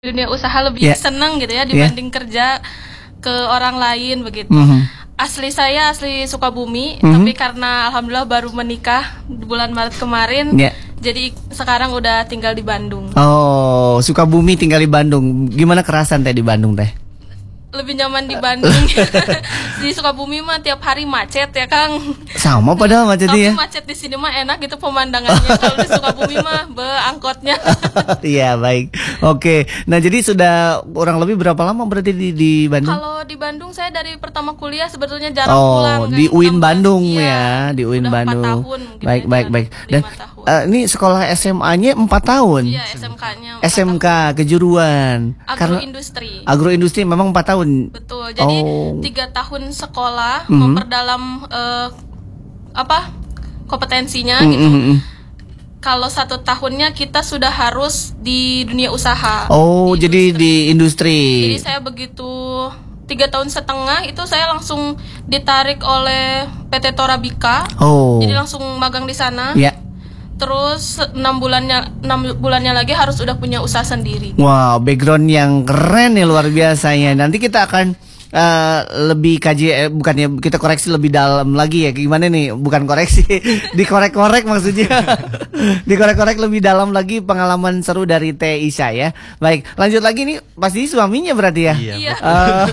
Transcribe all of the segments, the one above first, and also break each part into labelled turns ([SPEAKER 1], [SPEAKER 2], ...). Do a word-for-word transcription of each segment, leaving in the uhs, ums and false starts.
[SPEAKER 1] dunia usaha lebih
[SPEAKER 2] yeah.
[SPEAKER 1] seneng gitu ya dibanding yeah. kerja ke orang lain begitu.
[SPEAKER 2] Mm-hmm.
[SPEAKER 1] Asli saya asli Sukabumi,
[SPEAKER 2] mm-hmm.
[SPEAKER 1] tapi karena alhamdulillah baru menikah di bulan Maret kemarin,
[SPEAKER 2] yeah.
[SPEAKER 1] jadi sekarang udah tinggal di Bandung.
[SPEAKER 2] Oh, Sukabumi tinggal di Bandung. Gimana kerasan teh di Bandung teh?
[SPEAKER 1] Lebih nyaman di Bandung. Di Sukabumi mah tiap hari macet ya Kang.
[SPEAKER 2] Sama padahal macetnya ya.
[SPEAKER 1] Tapi macet di sini mah enak gitu pemandangannya. Kalau di Sukabumi mah be angkotnya.
[SPEAKER 2] Iya baik. Oke. Nah jadi sudah kurang lebih berapa lama berarti di, di Bandung?
[SPEAKER 1] Kalau di Bandung saya dari pertama kuliah sebetulnya jarang
[SPEAKER 2] oh,
[SPEAKER 1] pulang.
[SPEAKER 2] Oh di U I N Bandung
[SPEAKER 1] iya,
[SPEAKER 2] ya, di U I N
[SPEAKER 1] udah
[SPEAKER 2] Bandung.
[SPEAKER 1] empat tahun
[SPEAKER 2] baik
[SPEAKER 1] ya,
[SPEAKER 2] baik baik. Dan uh, ini sekolah S M A-nya empat tahun.
[SPEAKER 1] Iya S M K-nya.
[SPEAKER 2] S M K kejuruan.
[SPEAKER 1] Agroindustri.
[SPEAKER 2] Agroindustri memang empat tahun.
[SPEAKER 1] Betul. Jadi tiga oh. tahun sekolah mm-hmm. memperdalam uh, apa kompetensinya mm-hmm. gitu. Kalau satu tahunnya kita sudah harus di dunia usaha.
[SPEAKER 2] Oh, di jadi industri. di industri.
[SPEAKER 1] Jadi saya begitu tiga tahun setengah itu saya langsung ditarik oleh P T Torabika.
[SPEAKER 2] Oh.
[SPEAKER 1] Jadi langsung magang di sana.
[SPEAKER 2] Ya.
[SPEAKER 1] Terus enam bulannya enam bulannya lagi harus udah punya usaha sendiri.
[SPEAKER 2] Wow, background yang keren ya luar biasa ya. Nanti kita akan uh, lebih kaji eh, bukannya kita koreksi lebih dalam lagi ya. Gimana nih? Bukan koreksi, dikorek-korek maksudnya. Dikorek-korek lebih dalam lagi pengalaman seru dari Teh Isha ya. Baik, lanjut lagi nih pasti suaminya berarti ya.
[SPEAKER 3] Iya.
[SPEAKER 2] Uh,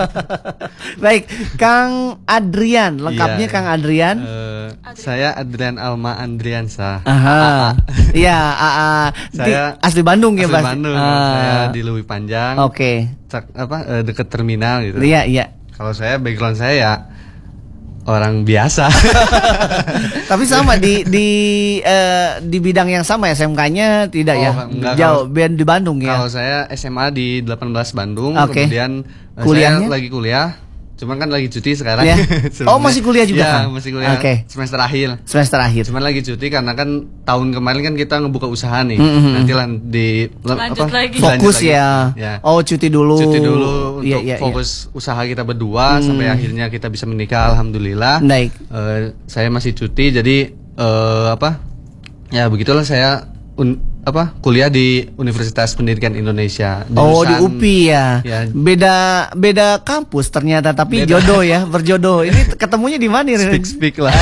[SPEAKER 2] baik, Kang Adrian, lengkapnya
[SPEAKER 3] iya.
[SPEAKER 2] Kang Adrian.
[SPEAKER 3] Uh, saya Adrian Alma Andriansa.
[SPEAKER 2] Aha. Iya, uh,
[SPEAKER 3] saya
[SPEAKER 2] asli Bandung ya,
[SPEAKER 3] Asli
[SPEAKER 2] Mas.
[SPEAKER 3] Bandung.
[SPEAKER 2] Uh,
[SPEAKER 3] saya di Lewi Panjang.
[SPEAKER 2] Oke.
[SPEAKER 3] Okay. Apa uh, deket terminal gitu.
[SPEAKER 2] Iya, iya.
[SPEAKER 3] Kalau saya background saya ya orang biasa.
[SPEAKER 2] Tapi sama di di uh, di bidang yang sama S M K-nya tidak
[SPEAKER 3] oh,
[SPEAKER 2] ya?
[SPEAKER 3] Enggak,
[SPEAKER 2] jauh
[SPEAKER 3] kalau,
[SPEAKER 2] di Bandung ya.
[SPEAKER 3] Kalau saya S M A di delapan belas Bandung,
[SPEAKER 2] okay.
[SPEAKER 3] kemudian
[SPEAKER 2] kuliahnya?
[SPEAKER 3] saya lagi kuliah. Cuman kan lagi cuti sekarang.
[SPEAKER 2] Ya. Oh masih kuliah juga
[SPEAKER 3] ya,
[SPEAKER 2] kan?
[SPEAKER 3] masih kuliah.
[SPEAKER 2] Okay.
[SPEAKER 3] Semester akhir.
[SPEAKER 2] Semester akhir.
[SPEAKER 3] Cuman lagi cuti karena kan tahun kemarin kan kita ngebuka usaha nih.
[SPEAKER 2] Mm-hmm.
[SPEAKER 3] Nanti lan di
[SPEAKER 1] lanjut
[SPEAKER 3] apa?
[SPEAKER 1] lagi.
[SPEAKER 2] Fokus
[SPEAKER 3] lanjut
[SPEAKER 2] ya.
[SPEAKER 3] Lagi. ya.
[SPEAKER 2] Oh cuti dulu.
[SPEAKER 3] Cuti dulu
[SPEAKER 2] ya,
[SPEAKER 3] untuk
[SPEAKER 2] ya,
[SPEAKER 3] fokus ya. usaha kita berdua
[SPEAKER 2] hmm.
[SPEAKER 3] sampai akhirnya kita bisa menikah alhamdulillah.
[SPEAKER 2] Baik.
[SPEAKER 3] Uh, saya masih cuti jadi uh, apa? Ya begitulah saya un, apa kuliah di Universitas Pendidikan Indonesia.
[SPEAKER 2] Oh di U P I ya.
[SPEAKER 3] ya.
[SPEAKER 2] Beda beda kampus ternyata tapi beda. Jodoh ya berjodoh. Ini ketemunya di mana?
[SPEAKER 3] Speak speak lah.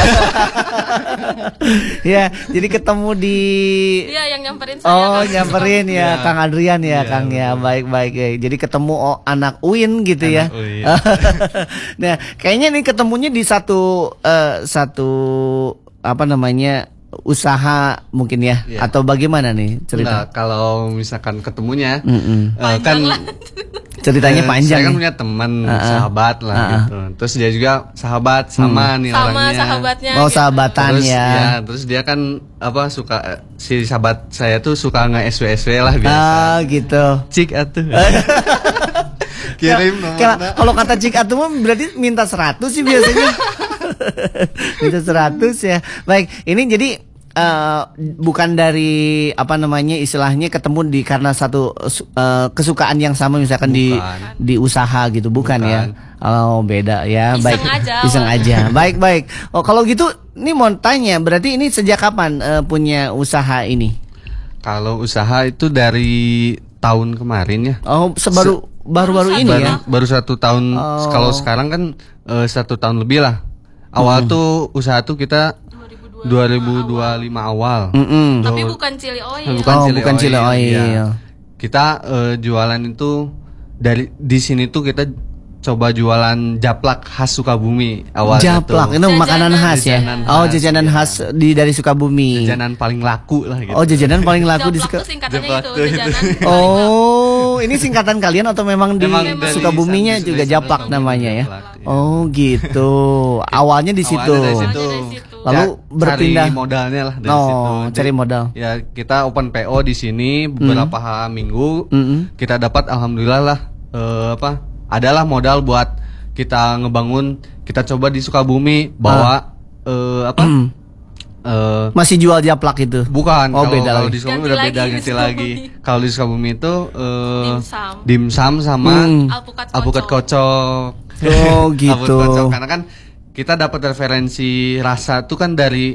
[SPEAKER 2] Ya jadi ketemu di.
[SPEAKER 1] Iya yang nyamperin saya.
[SPEAKER 2] Oh nyamperin ya, ya Kang Adrian ya, ya Kang ya baik baik ya. Jadi ketemu oh, anak U I N gitu anak ya. Nah kayaknya nih ketemunya di satu uh, satu apa namanya. usaha mungkin ya, ya atau bagaimana nih cerita?
[SPEAKER 3] Nah, kalau misalkan ketemunya
[SPEAKER 2] uh,
[SPEAKER 3] kan
[SPEAKER 2] ceritanya
[SPEAKER 3] eh,
[SPEAKER 2] panjang.
[SPEAKER 3] Saya kan
[SPEAKER 2] nih.
[SPEAKER 3] punya teman uh,
[SPEAKER 2] uh,
[SPEAKER 3] sahabat lah
[SPEAKER 2] uh,
[SPEAKER 3] gitu. Terus dia juga sahabat sama hmm. nih
[SPEAKER 1] sama
[SPEAKER 3] orangnya.
[SPEAKER 1] sahabatnya.
[SPEAKER 2] Oh
[SPEAKER 1] gitu.
[SPEAKER 2] sahabatan
[SPEAKER 3] terus,
[SPEAKER 2] ya.
[SPEAKER 3] ya. Terus dia kan apa suka si sahabat saya tuh suka nge-S W S W lah biasa.
[SPEAKER 2] Ah gitu.
[SPEAKER 3] Cik atuh. Kirim nomornya.
[SPEAKER 2] Kalau kata cik atuh mah berarti minta seratus sih biasanya. Minta seratus ya. Baik, ini jadi uh, bukan dari apa namanya istilahnya ketemu di karena satu uh, kesukaan yang sama misalkan bukan. di di usaha gitu, bukan, bukan. ya. Oh, beda ya.
[SPEAKER 1] Iseng
[SPEAKER 2] baik.
[SPEAKER 1] aja.
[SPEAKER 2] Iseng aja. Baik, baik. Oh, kalau gitu ini mau tanya, berarti ini sejak kapan uh, punya usaha ini?
[SPEAKER 3] Kalau usaha itu dari tahun kemarin ya.
[SPEAKER 2] Oh, sebaru Se baru-baru ini
[SPEAKER 3] baru,
[SPEAKER 2] ya.
[SPEAKER 3] Baru satu tahun. Oh. Kalau sekarang kan uh, satu tahun lebih lah. Awal hmm. tuh usaha tuh kita dua ribu dua puluh lima awal.
[SPEAKER 2] Mm -hmm.
[SPEAKER 1] Tapi bukan Chili Oil.
[SPEAKER 2] Bukan oh, Chili bukan Chili Oil. Oil.
[SPEAKER 3] Ya. Kita uh, jualan itu dari di sini tuh kita coba jualan japlak khas Sukabumi awalnya.
[SPEAKER 2] Japlak
[SPEAKER 3] tuh.
[SPEAKER 2] itu makanan khas ya.
[SPEAKER 3] Jajanan
[SPEAKER 2] oh,
[SPEAKER 3] khas,
[SPEAKER 2] jajanan
[SPEAKER 3] ya.
[SPEAKER 2] khas di dari Sukabumi.
[SPEAKER 3] Jajanan paling laku lah gitu.
[SPEAKER 2] Oh, jajanan paling laku di
[SPEAKER 1] Sukabumi.
[SPEAKER 2] Sukabumi.
[SPEAKER 1] itu
[SPEAKER 2] Oh, ini singkatan kalian atau memang di
[SPEAKER 3] memang
[SPEAKER 2] Sukabuminya
[SPEAKER 3] dari,
[SPEAKER 2] juga
[SPEAKER 3] dari
[SPEAKER 2] Japlak namanya ya?
[SPEAKER 3] Japlak, ya.
[SPEAKER 2] Oh, gitu. Awalnya di situ.
[SPEAKER 3] Awalnya dari situ.
[SPEAKER 2] Lalu
[SPEAKER 3] ya,
[SPEAKER 2] berpindah
[SPEAKER 3] cari modalnya lah dari
[SPEAKER 2] oh,
[SPEAKER 3] situ.
[SPEAKER 2] cari modal.
[SPEAKER 3] Ya, kita open P O di sini beberapa mm. minggu. Mm -hmm. Kita dapat alhamdulillah lah uh, apa? Adalah modal buat kita ngebangun, kita coba di Sukabumi bawa uh. Uh, apa? Uh,
[SPEAKER 2] Masih jual japlak itu?
[SPEAKER 3] Bukan.
[SPEAKER 2] Oh,
[SPEAKER 3] kalau,
[SPEAKER 2] beda
[SPEAKER 3] kalau
[SPEAKER 2] lagi.
[SPEAKER 3] di Sukabumi udah beda ganti lagi. Kalau di Sukabumi itu uh,
[SPEAKER 1] dimsum.
[SPEAKER 3] dimsum sama
[SPEAKER 2] hmm.
[SPEAKER 1] alpukat kocok.
[SPEAKER 3] alpukat kocok.
[SPEAKER 2] Oh gitu.
[SPEAKER 3] Alpukat kocok. Karena kan kita dapat referensi rasa tuh kan dari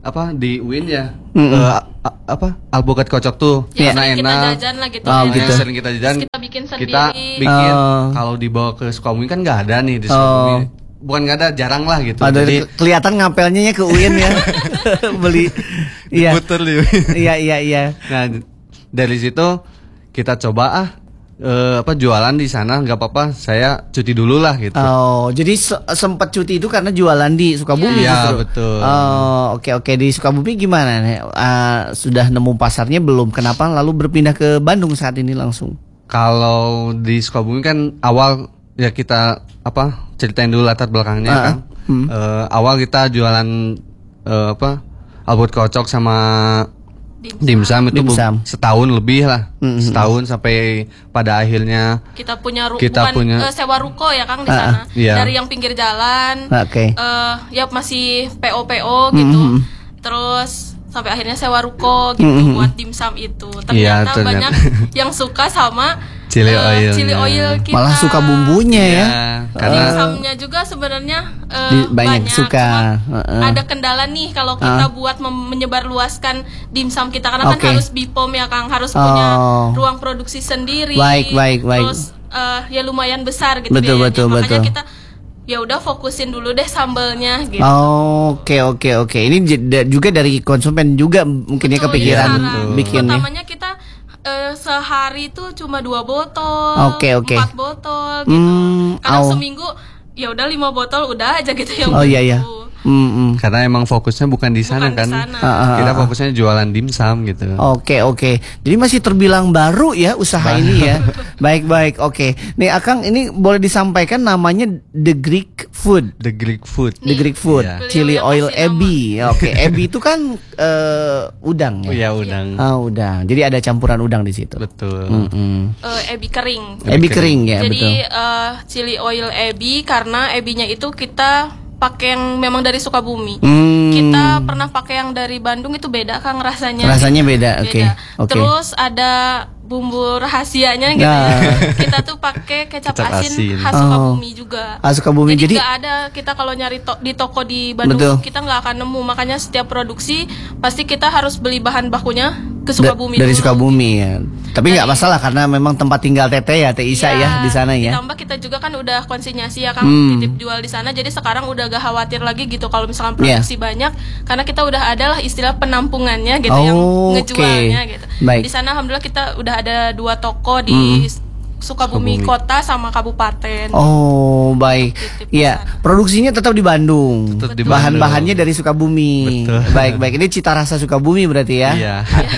[SPEAKER 3] apa di U I N ya
[SPEAKER 2] Mm-mm.
[SPEAKER 3] eh, a- apa alpukat kocok tuh
[SPEAKER 1] Ya,
[SPEAKER 3] karena
[SPEAKER 1] sering kita
[SPEAKER 3] enak.
[SPEAKER 1] jajan lah gitu.
[SPEAKER 2] Oh,
[SPEAKER 1] ya.
[SPEAKER 2] gitu.
[SPEAKER 3] Yang sering kita jajan.
[SPEAKER 1] Terus kita bikin sendiri.
[SPEAKER 3] Kita bikin
[SPEAKER 2] Oh.
[SPEAKER 3] kalau dibawa ke Sukabumi kan nggak ada nih di
[SPEAKER 2] Oh.
[SPEAKER 3] Sukabumi. Bukan nggak ada, jarang lah gitu.
[SPEAKER 2] Aduh,
[SPEAKER 3] Jadi
[SPEAKER 2] ke- kelihatan ngapelnya ya ke U I N ya. Beli. Iya.
[SPEAKER 3] diputer di U I N.
[SPEAKER 2] Iya iya iya.
[SPEAKER 3] Nah, dari situ kita coba ah eh, apa jualan di sana nggak apa-apa, saya cuti dulu lah gitu.
[SPEAKER 2] Oh, jadi se- sempat cuti itu karena jualan di Sukabumi
[SPEAKER 3] Iya,
[SPEAKER 2] justru?
[SPEAKER 3] betul.
[SPEAKER 2] Oh, oke oke, di Sukabumi gimana nih? Ah, sudah nemu pasarnya belum? Kenapa lalu berpindah ke Bandung saat ini langsung?
[SPEAKER 3] Kalau di Sukabumi kan awal ya kita apa ceritain dulu latar belakangnya
[SPEAKER 2] Ah,
[SPEAKER 3] kan.
[SPEAKER 2] hmm.
[SPEAKER 3] Eh, awal kita jualan eh, apa alpukat kocok sama dimsum itu bu-
[SPEAKER 2] Dimsum.
[SPEAKER 3] setahun lebih lah,
[SPEAKER 2] Mhm.
[SPEAKER 3] setahun sampai pada akhirnya
[SPEAKER 1] Kita punya ru-
[SPEAKER 3] Kita
[SPEAKER 1] bukan
[SPEAKER 3] punya-
[SPEAKER 1] eh, sewa ruko ya Kang di
[SPEAKER 2] Ah,
[SPEAKER 1] sana.
[SPEAKER 3] iya.
[SPEAKER 1] Dari yang pinggir jalan.
[SPEAKER 2] Oke.
[SPEAKER 1] eh ya masih P O P O gitu.
[SPEAKER 2] Mhm.
[SPEAKER 1] Terus sampai akhirnya sewa ruko gitu
[SPEAKER 2] Mhm.
[SPEAKER 1] buat dimsum itu.
[SPEAKER 3] Iya,
[SPEAKER 1] Ternyata
[SPEAKER 3] ternyata.
[SPEAKER 1] banyak yang suka sama
[SPEAKER 3] Chili
[SPEAKER 1] eh,
[SPEAKER 3] oilnya.
[SPEAKER 1] chili oil kita.
[SPEAKER 2] Malah suka bumbunya ya.
[SPEAKER 3] ya karena
[SPEAKER 1] Dimsumnya juga sebenarnya eh,
[SPEAKER 2] Di- banyak suka.
[SPEAKER 1] Cuma
[SPEAKER 2] Heeh.
[SPEAKER 1] ada kendala nih kalau kita buat mem- menyebarluaskan dimsum kita karena
[SPEAKER 2] Oke.
[SPEAKER 1] kan harus B P O M ya Kang, harus punya
[SPEAKER 2] Oh.
[SPEAKER 1] ruang produksi sendiri.
[SPEAKER 2] Baik, baik, baik.
[SPEAKER 1] Terus eh, ya lumayan besar gitu
[SPEAKER 2] Betul,
[SPEAKER 1] biayanya.
[SPEAKER 2] betul,
[SPEAKER 1] Makanya
[SPEAKER 2] betul.
[SPEAKER 1] kita ya udah fokusin dulu deh sambelnya gitu.
[SPEAKER 2] Oh, Oke oke oke. Ini j- da- juga dari konsumen juga mungkin ya
[SPEAKER 1] Betul,
[SPEAKER 2] kepikiran
[SPEAKER 1] iya, Sarah.
[SPEAKER 2] bikin ya.
[SPEAKER 1] Pertamanya kita eh, sehari itu cuma dua botol,
[SPEAKER 2] Oke, oke.
[SPEAKER 1] empat botol gitu.
[SPEAKER 2] Hmm,
[SPEAKER 1] Kadang
[SPEAKER 2] au.
[SPEAKER 1] seminggu ya udah lima botol udah aja gitu yang
[SPEAKER 2] Oh iya iya.
[SPEAKER 1] begitu.
[SPEAKER 2] Mm-mm.
[SPEAKER 3] karena emang fokusnya bukan di sana
[SPEAKER 1] Bukan di
[SPEAKER 3] kan.
[SPEAKER 1] sana.
[SPEAKER 2] Ah, ah,
[SPEAKER 3] Kita
[SPEAKER 2] ah.
[SPEAKER 3] fokusnya jualan dimsum gitu.
[SPEAKER 2] Oke oke. Jadi masih terbilang baru ya usaha ini ya. Baik baik. Oke. Nih Akang ini boleh disampaikan namanya The Greek Food.
[SPEAKER 3] The Greek food.
[SPEAKER 2] The Greek Food.
[SPEAKER 3] Iya.
[SPEAKER 2] Chili
[SPEAKER 1] Beliau
[SPEAKER 2] oil
[SPEAKER 1] yang kasih
[SPEAKER 2] ebi. Oke. Ebi itu kan eh, udang
[SPEAKER 3] Oh
[SPEAKER 2] ya.
[SPEAKER 3] ya udang.
[SPEAKER 2] Ah udang. Jadi ada campuran udang di situ.
[SPEAKER 3] Betul.
[SPEAKER 2] Mm-mm.
[SPEAKER 1] Eh, ebi kering.
[SPEAKER 2] Ebi kering ya
[SPEAKER 1] Jadi
[SPEAKER 2] betul.
[SPEAKER 1] eh, chili oil ebi karena ebinya itu kita pakai yang memang dari Sukabumi.
[SPEAKER 2] Hmm.
[SPEAKER 1] Kita pernah pakai yang dari Bandung itu beda Kang rasanya.
[SPEAKER 2] Rasanya beda. Oke.
[SPEAKER 1] Beda.
[SPEAKER 2] Oke.
[SPEAKER 1] Terus ada bumbu rahasianya gitu
[SPEAKER 2] Nah.
[SPEAKER 1] ya. Kita tuh pakai kecap,
[SPEAKER 3] Kecap
[SPEAKER 1] asin,
[SPEAKER 3] asin.
[SPEAKER 1] khas
[SPEAKER 2] Oh.
[SPEAKER 1] Sukabumi juga.
[SPEAKER 2] Ah, Sukabumi.
[SPEAKER 1] Jadi
[SPEAKER 2] Jadi,
[SPEAKER 1] nggak ada kita kalau nyari to- di toko di Bandung
[SPEAKER 2] Betul.
[SPEAKER 1] kita nggak akan nemu. Makanya setiap produksi pasti kita harus beli bahan bakunya ke
[SPEAKER 2] da-
[SPEAKER 1] Sukabumi
[SPEAKER 2] dari
[SPEAKER 1] dulu.
[SPEAKER 2] Sukabumi ya. Tapi nggak
[SPEAKER 1] Dari-
[SPEAKER 2] masalah karena memang tempat tinggal Teteh ya, Teh Isa ya di sana ya.
[SPEAKER 1] Ditambah kita juga kan udah konsinyasi ya Kang,
[SPEAKER 2] Hmm.
[SPEAKER 1] titip jual di sana. Jadi sekarang udah gak khawatir lagi gitu kalau misalkan
[SPEAKER 2] Iya.
[SPEAKER 1] produksi banyak karena kita udah ada lah istilah penampungannya gitu
[SPEAKER 2] Oh,
[SPEAKER 1] yang
[SPEAKER 2] oke.
[SPEAKER 1] ngejualnya gitu.
[SPEAKER 2] Baik.
[SPEAKER 1] Di sana alhamdulillah kita udah ada dua toko di Sukabumi,
[SPEAKER 3] Sukabumi.
[SPEAKER 1] kota sama kabupaten.
[SPEAKER 2] Oh baik,
[SPEAKER 1] Titip
[SPEAKER 2] ya
[SPEAKER 1] pesan.
[SPEAKER 2] produksinya tetap di Bandung.
[SPEAKER 3] Tetap di
[SPEAKER 2] Bahan-bahannya
[SPEAKER 3] Bandung.
[SPEAKER 2] dari Sukabumi.
[SPEAKER 3] Betul.
[SPEAKER 2] Baik baik, ini cita rasa Sukabumi berarti ya.
[SPEAKER 3] Iya.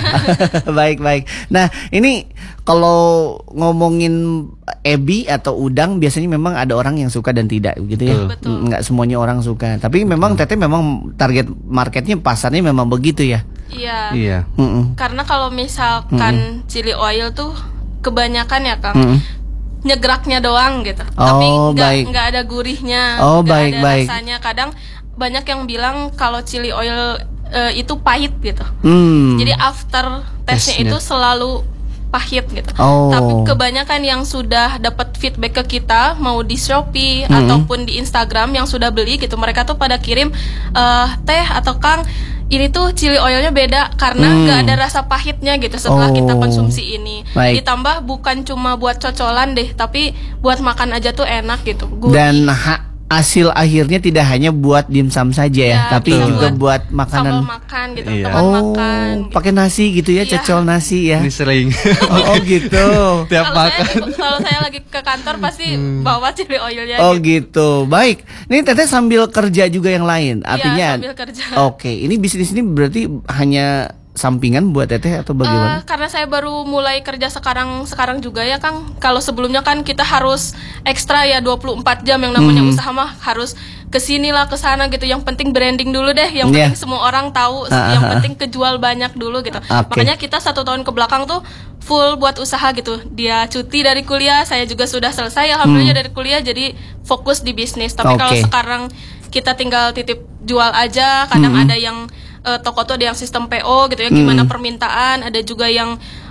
[SPEAKER 2] Baik baik. Nah ini kalau ngomongin ebi atau udang biasanya memang ada orang yang suka dan tidak gitu ya.
[SPEAKER 1] Betul.
[SPEAKER 2] Mm, Nggak semuanya orang suka. Tapi memang Teteh memang target marketnya pasarnya memang begitu ya.
[SPEAKER 1] Iya.
[SPEAKER 3] Iya.
[SPEAKER 2] Mm-mm.
[SPEAKER 1] Karena kalau misalkan chili oil tuh kebanyakan ya Kang.
[SPEAKER 2] Mm-mm.
[SPEAKER 1] Nyegraknya doang gitu.
[SPEAKER 2] Oh,
[SPEAKER 1] Tapi nggak
[SPEAKER 2] baik.
[SPEAKER 1] nggak ada gurihnya,
[SPEAKER 2] Oh,
[SPEAKER 1] nggak
[SPEAKER 2] baik,
[SPEAKER 1] ada
[SPEAKER 2] baik.
[SPEAKER 1] rasanya. Kadang banyak yang bilang kalau chili oil eh, itu pahit gitu.
[SPEAKER 2] Hmm.
[SPEAKER 1] Jadi after taste-nya
[SPEAKER 3] Taste-nya.
[SPEAKER 1] itu selalu pahit gitu.
[SPEAKER 2] Oh.
[SPEAKER 1] Tapi kebanyakan yang sudah dapat feedback ke kita mau di Shopee
[SPEAKER 2] Mm-mm.
[SPEAKER 1] ataupun di Instagram yang sudah beli gitu, mereka tuh pada kirim eh, Teh atau Kang ini tuh chili oilnya beda karena
[SPEAKER 2] Hmm.
[SPEAKER 1] nggak ada rasa pahitnya gitu setelah
[SPEAKER 2] Oh.
[SPEAKER 1] kita konsumsi ini.
[SPEAKER 2] Baik.
[SPEAKER 1] Ditambah bukan cuma buat cocolan deh, tapi buat makan aja tuh enak gitu. Gurih.
[SPEAKER 2] Dan ha- hasil akhirnya tidak hanya buat dimsum saja ya,
[SPEAKER 1] Ya,
[SPEAKER 2] tapi
[SPEAKER 3] betul.
[SPEAKER 2] juga buat
[SPEAKER 1] sambal
[SPEAKER 2] makanan.
[SPEAKER 1] makan gitu,
[SPEAKER 3] Iya.
[SPEAKER 1] teman
[SPEAKER 2] Oh,
[SPEAKER 1] makan. Gitu.
[SPEAKER 2] pakai nasi gitu ya,
[SPEAKER 1] Iya.
[SPEAKER 2] cecol nasi ya.
[SPEAKER 3] Ini sering.
[SPEAKER 2] Oh, oh gitu.
[SPEAKER 3] Tiap
[SPEAKER 1] Kalau saya,
[SPEAKER 3] makan.
[SPEAKER 1] di- kalau saya lagi ke kantor pasti bawa chili oilnya
[SPEAKER 2] Oh
[SPEAKER 1] gitu.
[SPEAKER 2] gitu. Baik. Ini Teteh sambil kerja juga yang lain. Artinya
[SPEAKER 1] Iya, sambil kerja.
[SPEAKER 2] Oke, ini bisnis ini berarti hanya sampingan buat Teteh atau
[SPEAKER 1] Eh,
[SPEAKER 2] bagaimana?
[SPEAKER 1] karena saya baru mulai kerja sekarang sekarang juga ya Kang. Kalau sebelumnya kan kita harus ekstra ya dua puluh empat jam yang namanya
[SPEAKER 2] Hmm.
[SPEAKER 1] usaha mah harus kesini lah ke sana gitu. Yang penting branding dulu deh. Yang
[SPEAKER 2] Iya.
[SPEAKER 1] penting semua orang tahu.
[SPEAKER 2] Ah,
[SPEAKER 1] yang
[SPEAKER 2] ah, ah.
[SPEAKER 1] penting kejual banyak dulu gitu.
[SPEAKER 2] Oke.
[SPEAKER 1] Makanya kita satu tahun ke belakang tuh full buat usaha gitu. Dia cuti dari kuliah, saya juga sudah selesai alhamdulillah dari kuliah. Jadi fokus di bisnis. Tapi
[SPEAKER 2] Hmm. Oke.
[SPEAKER 1] kalau sekarang kita tinggal titip jual aja. Kadang ada yang eh, toko tuh ada yang sistem P O gitu ya, gimana permintaan, ada juga yang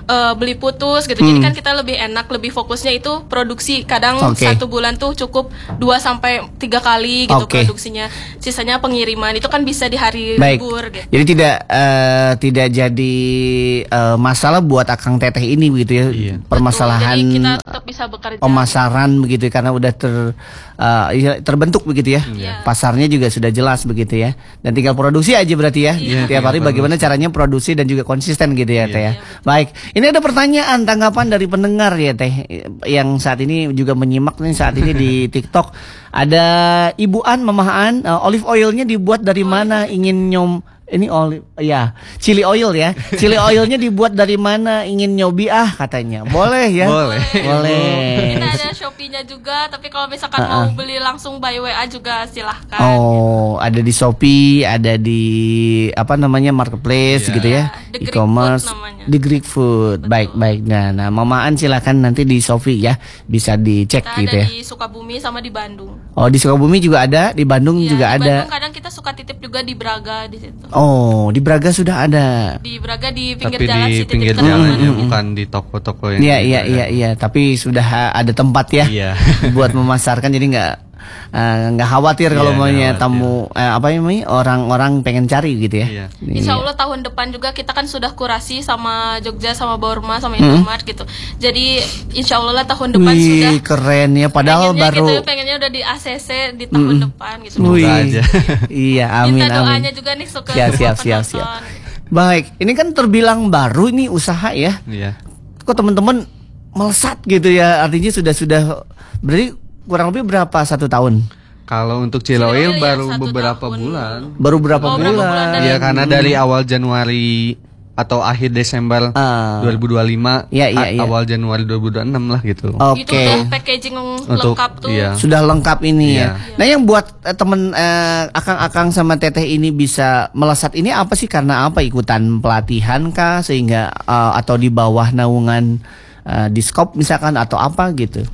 [SPEAKER 1] uh, beli putus gitu. Hmm. Jadi kan kita lebih enak, lebih fokusnya itu produksi. Kadang okay. satu bulan tuh cukup dua sampai tiga kali gitu okay. produksinya. Sisanya pengiriman. Itu kan bisa di hari
[SPEAKER 2] Baik.
[SPEAKER 1] libur gitu.
[SPEAKER 2] Jadi tidak uh, tidak jadi uh, masalah buat Akang Teteh ini begitu ya. Iya. Permasalahan
[SPEAKER 1] Betul, jadi kita tetap bisa bekerja.
[SPEAKER 2] Pemasaran begitu karena udah ter uh, terbentuk begitu ya.
[SPEAKER 1] Iya.
[SPEAKER 2] Pasarnya juga sudah jelas begitu ya. Dan tinggal produksi aja berarti ya.
[SPEAKER 1] Iya.
[SPEAKER 2] Tiap hari bagaimana caranya produksi dan juga konsisten gitu ya, iya. Teh ya. Baik, ini ada pertanyaan tanggapan dari pendengar ya Teh yang saat ini juga menyimak nih saat ini di TikTok. Ada Ibu An, Mama An, uh, olive oilnya dibuat dari mana? Ingin nyom ini olive ya, chili oil ya. Chili oilnya dibuat dari mana? Ingin nyobi ah katanya. Boleh ya?
[SPEAKER 3] Boleh.
[SPEAKER 2] Boleh.
[SPEAKER 1] Kita ada Shopee-nya juga, tapi kalau misalkan uh-uh. mau beli langsung by W A juga silahkan.
[SPEAKER 2] Oh, ada di Shopee, ada di apa namanya marketplace yeah. gitu ya,
[SPEAKER 1] yeah,
[SPEAKER 2] e-commerce, di Greek Food. Betul. Baik baik. Nah, nah Mama An silakan nanti di Shopee ya, bisa dicek
[SPEAKER 1] kita
[SPEAKER 2] gitu
[SPEAKER 1] ada
[SPEAKER 2] ya.
[SPEAKER 1] Di Sukabumi sama di Bandung.
[SPEAKER 2] Oh, di Sukabumi juga ada, di Bandung
[SPEAKER 1] yeah,
[SPEAKER 2] juga
[SPEAKER 1] di
[SPEAKER 2] ada.
[SPEAKER 1] Bandung kadang kita suka titip juga di Braga di situ.
[SPEAKER 2] Oh, di Braga sudah ada.
[SPEAKER 1] Di Braga di pinggir
[SPEAKER 3] tapi
[SPEAKER 1] jalan
[SPEAKER 3] di
[SPEAKER 1] sih,
[SPEAKER 3] pinggir jalan ya, bukan di toko-toko yang.
[SPEAKER 2] Iya iya iya iya, tapi sudah ada tempat ya.
[SPEAKER 3] Iya.
[SPEAKER 2] buat memasarkan jadi nggak nggak uh, khawatir kalau
[SPEAKER 3] iya,
[SPEAKER 2] maunya tamu eh, apa namanya orang-orang pengen cari gitu ya.
[SPEAKER 3] Iya.
[SPEAKER 1] Insya Allah tahun depan juga kita kan sudah kurasi sama Jogja sama Borma sama Indomaret hmm. gitu. Jadi Insya Allah lah tahun depan
[SPEAKER 2] Wih,
[SPEAKER 1] sudah
[SPEAKER 2] keren ya. Padahal
[SPEAKER 1] pengennya
[SPEAKER 2] baru
[SPEAKER 1] gitu, pengennya udah di A C C di tahun hmm. depan gitu.
[SPEAKER 2] Wih. aja. Iya, amin
[SPEAKER 1] Minta doanya
[SPEAKER 2] amin.
[SPEAKER 1] juga nih suka
[SPEAKER 2] siap siap siap siap. Baik, ini kan terbilang baru ini usaha ya.
[SPEAKER 3] Iya.
[SPEAKER 2] Kok teman-teman melesat gitu ya? Artinya sudah sudah berarti kurang lebih berapa satu tahun?
[SPEAKER 3] Kalau untuk chili oil
[SPEAKER 1] ya,
[SPEAKER 3] baru beberapa
[SPEAKER 1] tahun.
[SPEAKER 3] bulan.
[SPEAKER 2] Baru berapa
[SPEAKER 1] oh,
[SPEAKER 2] bulan?
[SPEAKER 1] bulan
[SPEAKER 3] Iya, karena dari awal Januari atau akhir Desember
[SPEAKER 2] uh,
[SPEAKER 3] dua ribu dua puluh lima
[SPEAKER 2] ya, ya, ya.
[SPEAKER 3] awal Januari dua ribu dua puluh enam lah gitu.
[SPEAKER 2] Oke.
[SPEAKER 1] Okay. Itu udah packaging
[SPEAKER 3] Untuk,
[SPEAKER 1] lengkap tuh.
[SPEAKER 3] Iya.
[SPEAKER 2] Sudah lengkap ini
[SPEAKER 3] iya.
[SPEAKER 2] ya. Nah, yang buat eh, temen eh, akang-akang sama teteh ini bisa melesat ini apa sih? Karena apa? Ikutan pelatihan kah sehingga uh, atau di bawah naungan uh, Diskop misalkan atau apa gitu?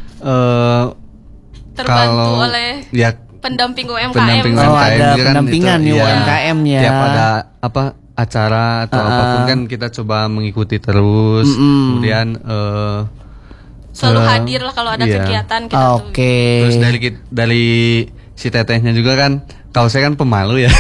[SPEAKER 3] Uh,
[SPEAKER 1] Terbantu
[SPEAKER 3] kalau,
[SPEAKER 1] oleh
[SPEAKER 3] ya,
[SPEAKER 1] pendamping U M K M.
[SPEAKER 3] Pendamping
[SPEAKER 2] oh,
[SPEAKER 3] U M K M
[SPEAKER 2] ada
[SPEAKER 3] kan
[SPEAKER 2] pendampingan nih
[SPEAKER 3] itu,
[SPEAKER 2] U M K M-nya.
[SPEAKER 3] Tiap ada apa acara atau
[SPEAKER 2] uh,
[SPEAKER 3] apapun kan kita coba mengikuti terus.
[SPEAKER 2] Mm -mm.
[SPEAKER 3] Kemudian uh,
[SPEAKER 1] selalu
[SPEAKER 3] uh,
[SPEAKER 1] hadir lah kalau ada
[SPEAKER 3] iya.
[SPEAKER 1] kegiatan kita
[SPEAKER 2] Oke.
[SPEAKER 1] tuh.
[SPEAKER 3] Terus dari dari si tetehnya juga kan, kalau saya kan pemalu ya.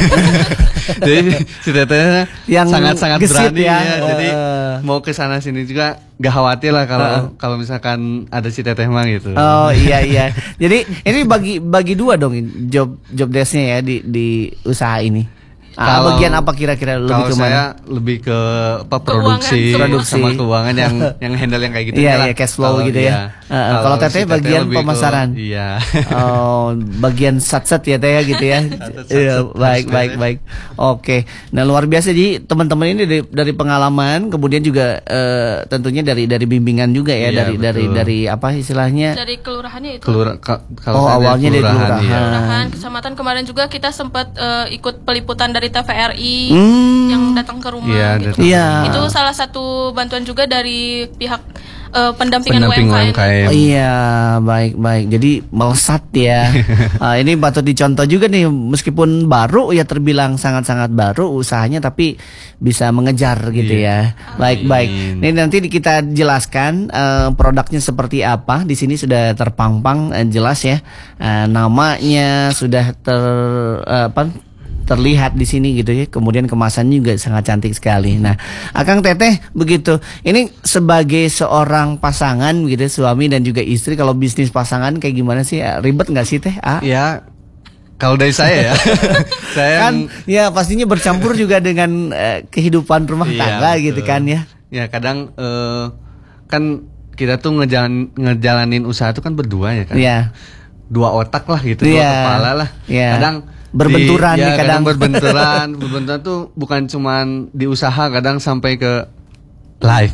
[SPEAKER 3] Jadi si tetehnya
[SPEAKER 2] yang
[SPEAKER 3] sangat-sangat berani
[SPEAKER 2] ya.
[SPEAKER 3] ya.
[SPEAKER 2] Uh.
[SPEAKER 3] Jadi mau ke sana sini juga gak khawatir lah kalau uh. kalau misalkan ada si teteh mah gitu.
[SPEAKER 2] Oh iya iya. Jadi ini bagi bagi dua dong job job desk-nya ya di di usaha ini. Ah,
[SPEAKER 3] Kalau
[SPEAKER 2] bagian apa kira-kira lebih ke mana?
[SPEAKER 3] Kalau saya lebih ke apa produksi,
[SPEAKER 1] Keuangan,
[SPEAKER 3] sama keuangan yang yang handle yang kayak gitu.
[SPEAKER 2] Iya, iya, cash flow
[SPEAKER 3] kalau,
[SPEAKER 2] gitu ya.
[SPEAKER 3] Iya.
[SPEAKER 2] Uh, kalau teteh
[SPEAKER 3] si
[SPEAKER 2] bagian
[SPEAKER 3] lebih
[SPEAKER 2] pemasaran.
[SPEAKER 3] Ke, iya.
[SPEAKER 2] Oh, bagian sat-sat ya teh gitu ya. Iya, baik baik baik. Oke. Nah, luar biasa jadi teman-teman ini dari, dari pengalaman, kemudian juga uh, tentunya dari dari bimbingan juga ya,
[SPEAKER 3] iya,
[SPEAKER 2] dari
[SPEAKER 3] betul.
[SPEAKER 2] dari dari apa istilahnya?
[SPEAKER 1] Dari kelurahannya itu.
[SPEAKER 3] Kelura, ka,
[SPEAKER 2] oh, awalnya dari kelurahan.
[SPEAKER 3] Iya.
[SPEAKER 1] Kelurahan, kecamatan kemarin juga kita sempat uh, ikut peliputan dari T V R I.
[SPEAKER 2] Hmm.
[SPEAKER 1] Yang datang ke rumah
[SPEAKER 3] Iya,
[SPEAKER 1] gitu.
[SPEAKER 2] Iya.
[SPEAKER 1] Itu salah satu bantuan juga dari pihak uh, pendampingan
[SPEAKER 3] Pendamping
[SPEAKER 1] U M K M.
[SPEAKER 2] Oh, iya, baik baik. Jadi melesat ya. uh, ini patut dicontoh juga nih, meskipun baru ya terbilang sangat-sangat baru usahanya, tapi bisa mengejar gitu
[SPEAKER 3] iya.
[SPEAKER 2] ya. Baik baik. Ini nanti kita jelaskan uh, produknya seperti apa. Di sini sudah terpampang uh, jelas ya. Uh, namanya sudah ter uh, apa? terlihat di sini gitu ya. Kemudian kemasannya juga sangat cantik sekali. Nah, Akang Teteh begitu. Ini sebagai seorang pasangan gitu, suami dan juga istri, kalau bisnis pasangan kayak gimana sih? Ribet nggak sih Teh? Ah?
[SPEAKER 3] Ya, kalau dari saya ya, saya
[SPEAKER 2] kan ya pastinya bercampur juga dengan uh, kehidupan rumah tangga
[SPEAKER 3] iya,
[SPEAKER 2] gitu kan ya.
[SPEAKER 3] Ya kadang uh, kan kita tuh ngejalan, ngejalanin usaha tuh kan berdua ya kan.
[SPEAKER 2] Iya.
[SPEAKER 3] Dua otak lah gitu,
[SPEAKER 2] Iya.
[SPEAKER 3] dua kepala lah.
[SPEAKER 2] Iya.
[SPEAKER 3] Kadang
[SPEAKER 2] berbenturan
[SPEAKER 3] di,
[SPEAKER 2] nih
[SPEAKER 3] ya,
[SPEAKER 2] kadang.
[SPEAKER 3] kadang berbenturan, berbenturan tuh bukan cuman di usaha, kadang sampai ke live.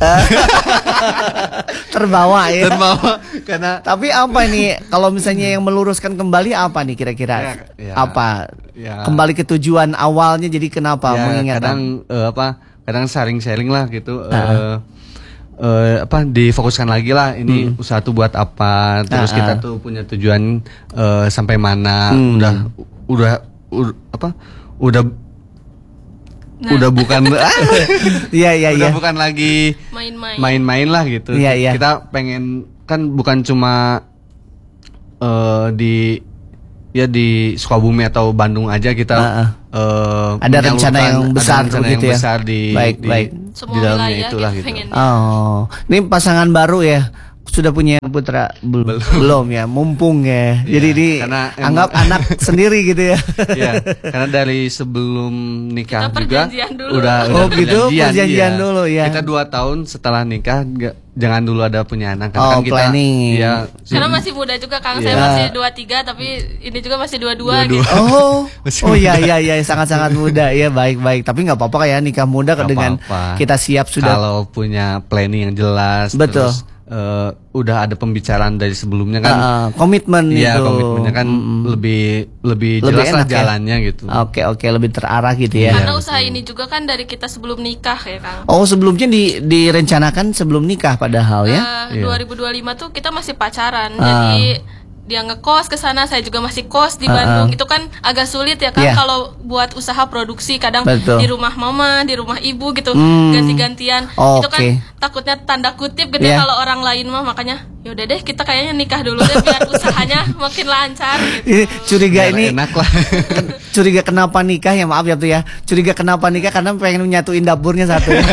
[SPEAKER 2] Terbawa ya.
[SPEAKER 3] Terbawa karena
[SPEAKER 2] tapi apa ini kalau misalnya yang meluruskan kembali apa nih kira-kira?
[SPEAKER 3] Ya, ya,
[SPEAKER 2] apa?
[SPEAKER 3] ya.
[SPEAKER 2] Kembali ke tujuan awalnya jadi kenapa
[SPEAKER 3] ya,
[SPEAKER 2] mengingat
[SPEAKER 3] kadang uh, apa? Kadang sharing-sharing lah gitu.
[SPEAKER 2] Uh-uh.
[SPEAKER 3] Uh, uh, apa difokuskan lagi lah ini hmm. usaha tuh buat apa, terus
[SPEAKER 2] uh-uh.
[SPEAKER 3] kita tuh punya tujuan uh, sampai mana,
[SPEAKER 2] hmm.
[SPEAKER 3] udah udah udah apa? Udah
[SPEAKER 1] Nah.
[SPEAKER 3] udah bukan
[SPEAKER 2] Iya iya
[SPEAKER 3] udah
[SPEAKER 2] iya.
[SPEAKER 3] bukan lagi
[SPEAKER 1] Main-main.
[SPEAKER 3] main-main lah gitu.
[SPEAKER 2] Iya, iya.
[SPEAKER 3] Kita pengen kan bukan cuma eh, di ya di Sukabumi atau Bandung aja kita
[SPEAKER 2] Uh-uh.
[SPEAKER 3] eh,
[SPEAKER 2] Ada rencana
[SPEAKER 3] menyalurkan-
[SPEAKER 2] yang besar
[SPEAKER 3] ada rencana yang
[SPEAKER 2] begitu ya?
[SPEAKER 3] besar di
[SPEAKER 2] Baik,
[SPEAKER 3] di,
[SPEAKER 2] baik.
[SPEAKER 1] Semua
[SPEAKER 3] di dalamnya
[SPEAKER 1] wilayah
[SPEAKER 3] itulah
[SPEAKER 1] kita
[SPEAKER 3] gitu.
[SPEAKER 1] pengen.
[SPEAKER 2] Oh, ini pasangan baru ya. Sudah punya putra Bel-
[SPEAKER 3] Belum.
[SPEAKER 2] belum ya, mumpung ya. Jadi
[SPEAKER 3] Iya,
[SPEAKER 2] ini
[SPEAKER 3] karena
[SPEAKER 2] anggap
[SPEAKER 3] emang-
[SPEAKER 2] anak sendiri gitu ya.
[SPEAKER 3] Iya, karena dari sebelum nikah
[SPEAKER 1] Kita
[SPEAKER 3] juga
[SPEAKER 1] perjanjian dulu.
[SPEAKER 3] udah
[SPEAKER 2] Oh,
[SPEAKER 3] udah
[SPEAKER 2] gitu, perjanjian dulu, ya.
[SPEAKER 3] Kita dua tahun setelah nikah nggak- jangan dulu ada punya anak
[SPEAKER 2] Oh,
[SPEAKER 3] kan kita
[SPEAKER 2] planning.
[SPEAKER 3] ya
[SPEAKER 1] Karena masih muda juga Kang, saya
[SPEAKER 3] Iya.
[SPEAKER 1] masih dua puluh tiga tapi ini juga masih dua puluh dua
[SPEAKER 3] Dua-dua.
[SPEAKER 1] gitu.
[SPEAKER 2] Oh,
[SPEAKER 3] Masih
[SPEAKER 2] oh iya
[SPEAKER 3] muda.
[SPEAKER 2] iya iya sangat-sangat muda ya, baik-baik. Tapi nggak apa-apa ya nikah muda
[SPEAKER 3] Nggak
[SPEAKER 2] dengan
[SPEAKER 3] apa-apa.
[SPEAKER 2] kita siap sudah.
[SPEAKER 3] kalau punya planning yang jelas.
[SPEAKER 2] Betul.
[SPEAKER 3] Terus eh, udah ada pembicaraan dari sebelumnya kan.
[SPEAKER 2] Ah, ah, komitmen
[SPEAKER 3] Iya,
[SPEAKER 2] itu.
[SPEAKER 3] komitmennya kan
[SPEAKER 2] Mm-mm.
[SPEAKER 3] lebih lebih
[SPEAKER 2] Lebih
[SPEAKER 3] jelas lah
[SPEAKER 2] enak ya?
[SPEAKER 3] jalannya gitu.
[SPEAKER 2] Oke oke lebih terarah gitu ya.
[SPEAKER 1] Karena
[SPEAKER 3] Iya,
[SPEAKER 1] usaha
[SPEAKER 3] betul.
[SPEAKER 1] ini juga kan dari kita sebelum nikah ya Kang.
[SPEAKER 2] Oh sebelumnya di, direncanakan sebelum nikah padahal ya.
[SPEAKER 1] Eh,
[SPEAKER 3] Iya.
[SPEAKER 1] dua ribu dua puluh lima tuh kita masih pacaran,
[SPEAKER 2] Ah.
[SPEAKER 1] jadi dia ngekos ke sana, saya juga masih kos di
[SPEAKER 2] Ah,
[SPEAKER 1] Bandung.
[SPEAKER 2] ah.
[SPEAKER 1] Itu kan agak sulit ya kan
[SPEAKER 2] Iya.
[SPEAKER 1] kalau buat usaha produksi, kadang
[SPEAKER 2] Betul.
[SPEAKER 1] di rumah mama, di rumah ibu gitu,
[SPEAKER 2] Hmm.
[SPEAKER 1] ganti-gantian.
[SPEAKER 2] Oke.
[SPEAKER 1] Itu kan takutnya tanda kutip gitu
[SPEAKER 2] Iya.
[SPEAKER 1] ya kalau orang lain mah, makanya yaudah deh kita kayaknya nikah dulu deh biar usahanya makin lancar gitu.
[SPEAKER 2] Ini curiga
[SPEAKER 3] Biar
[SPEAKER 2] ini
[SPEAKER 3] enak lah.
[SPEAKER 2] curiga kenapa nikah ya maaf ya tuh ya. Curiga kenapa nikah karena pengen menyatuin dapurnya satu. ya.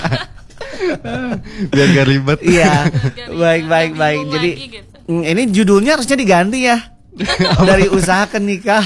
[SPEAKER 3] Biar gak ribet.
[SPEAKER 2] Iya.
[SPEAKER 1] Biar
[SPEAKER 2] Baik
[SPEAKER 1] nggak
[SPEAKER 2] baik
[SPEAKER 1] bingung
[SPEAKER 2] baik.
[SPEAKER 1] lagi
[SPEAKER 2] Jadi
[SPEAKER 1] gitu.
[SPEAKER 2] mm, ini judulnya harusnya diganti ya. Dari usaha ke nikah.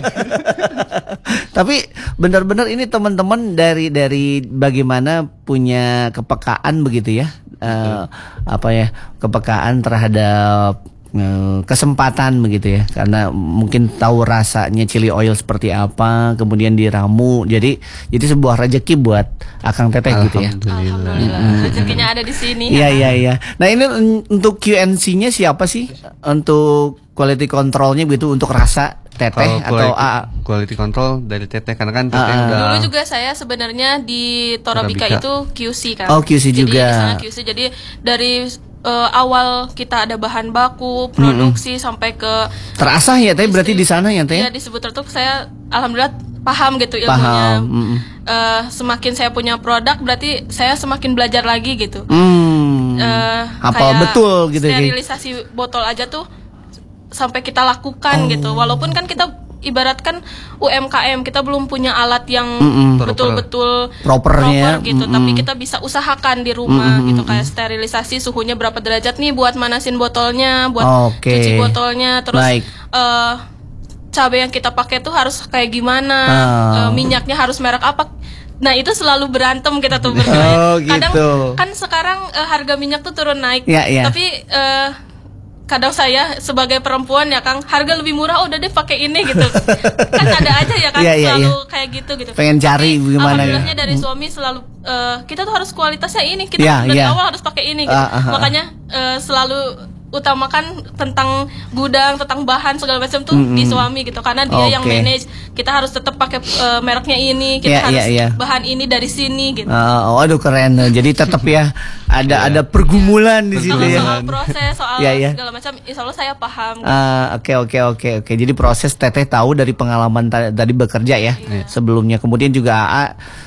[SPEAKER 2] Tapi benar-benar ini teman-teman dari dari bagaimana punya kepekaan begitu ya. Eh, apa ya? Kepekaan terhadap eh, kesempatan begitu ya. Karena mungkin tahu rasanya chili oil seperti apa, kemudian diramu. Jadi jadi sebuah rezeki buat Akang Teteh gitu ya.
[SPEAKER 1] Alhamdulillah rezekinya ada di sini.
[SPEAKER 2] Iya
[SPEAKER 1] ya kan?
[SPEAKER 2] iya iya. Nah ini mm, untuk Q N C-nya siapa sih? Untuk quality control-nya gitu untuk rasa Teteh atau
[SPEAKER 3] Kalau quality,
[SPEAKER 2] A A?
[SPEAKER 3] quality control dari Teteh karena kan Teteh
[SPEAKER 2] Ah, ah.
[SPEAKER 3] udah
[SPEAKER 1] Dulu juga saya sebenarnya di Torabika,
[SPEAKER 3] Torabika.
[SPEAKER 1] itu Q C kan.
[SPEAKER 2] Oh, Q C
[SPEAKER 1] jadi
[SPEAKER 2] juga.
[SPEAKER 1] di sana Q C. Jadi dari eh, awal kita ada bahan baku, produksi sampai ke
[SPEAKER 2] Terasah ya Teh berarti di sana ya Teh?
[SPEAKER 1] ya disebut tertutup, saya alhamdulillah paham gitu ilmunya.
[SPEAKER 2] Paham. mm-mm.
[SPEAKER 1] Eh, semakin saya punya produk berarti saya semakin belajar lagi gitu.
[SPEAKER 2] Hmm.
[SPEAKER 1] Eh,
[SPEAKER 2] Apa
[SPEAKER 1] kayak
[SPEAKER 2] betul gitu ya?
[SPEAKER 1] sterilisasi botol aja tuh sampai kita lakukan
[SPEAKER 2] Oh.
[SPEAKER 1] gitu, walaupun kan kita ibaratkan U M K M, kita belum punya alat yang
[SPEAKER 2] Mm-mm.
[SPEAKER 1] betul-betul
[SPEAKER 2] Propernya,
[SPEAKER 1] proper gitu,
[SPEAKER 2] mm-mm.
[SPEAKER 1] tapi kita bisa usahakan di rumah
[SPEAKER 2] Mm-mm,
[SPEAKER 1] gitu, kayak sterilisasi suhunya berapa derajat nih buat manasin botolnya, buat
[SPEAKER 2] Oke.
[SPEAKER 1] cuci botolnya, terus
[SPEAKER 2] Baik.
[SPEAKER 1] eh, cabai yang kita pakai tuh harus kayak gimana,
[SPEAKER 2] Ah.
[SPEAKER 1] eh, minyaknya harus merek apa. Nah itu selalu berantem kita tuh berdua.
[SPEAKER 2] Oh,
[SPEAKER 1] Kadang
[SPEAKER 2] gitu.
[SPEAKER 1] kan sekarang eh, harga minyak tuh turun naik,
[SPEAKER 2] Ya, ya.
[SPEAKER 1] tapi eh, kadang saya sebagai perempuan ya Kang, harga lebih murah udah deh pakai ini gitu. Kan ada aja ya kan
[SPEAKER 2] Iya, iya,
[SPEAKER 1] selalu
[SPEAKER 2] iya.
[SPEAKER 1] kayak gitu gitu.
[SPEAKER 2] Pengen cari
[SPEAKER 1] Tapi
[SPEAKER 2] gimana ya.
[SPEAKER 1] alhamdulillahnya dari suami selalu eh, kita tuh harus kualitasnya ini, kita
[SPEAKER 2] Iya,
[SPEAKER 1] dari
[SPEAKER 2] iya.
[SPEAKER 1] awal harus pakai ini gitu.
[SPEAKER 2] Ah, ah, ah.
[SPEAKER 1] Makanya eh, selalu utamakan tentang gudang, tentang bahan segala macam tuh
[SPEAKER 2] Mm-mm.
[SPEAKER 1] di suami gitu, karena dia yang
[SPEAKER 2] Oke.
[SPEAKER 1] manage. Kita harus tetap pakai eh, mereknya ini, kita
[SPEAKER 2] Iya,
[SPEAKER 1] harus
[SPEAKER 2] iya, iya.
[SPEAKER 1] bahan ini dari sini gitu.
[SPEAKER 2] Oh, aduh keren. Jadi tetap ya ada ada pergumulan di situ
[SPEAKER 1] Kalau
[SPEAKER 2] ya.
[SPEAKER 1] soal proses, soal
[SPEAKER 2] Iya, iya.
[SPEAKER 1] segala macam, insya Allah saya paham. gitu.
[SPEAKER 2] Ah, Oke oke oke oke. Jadi proses Teteh tahu dari pengalaman ta- tadi bekerja ya sebelumnya. Kemudian juga A A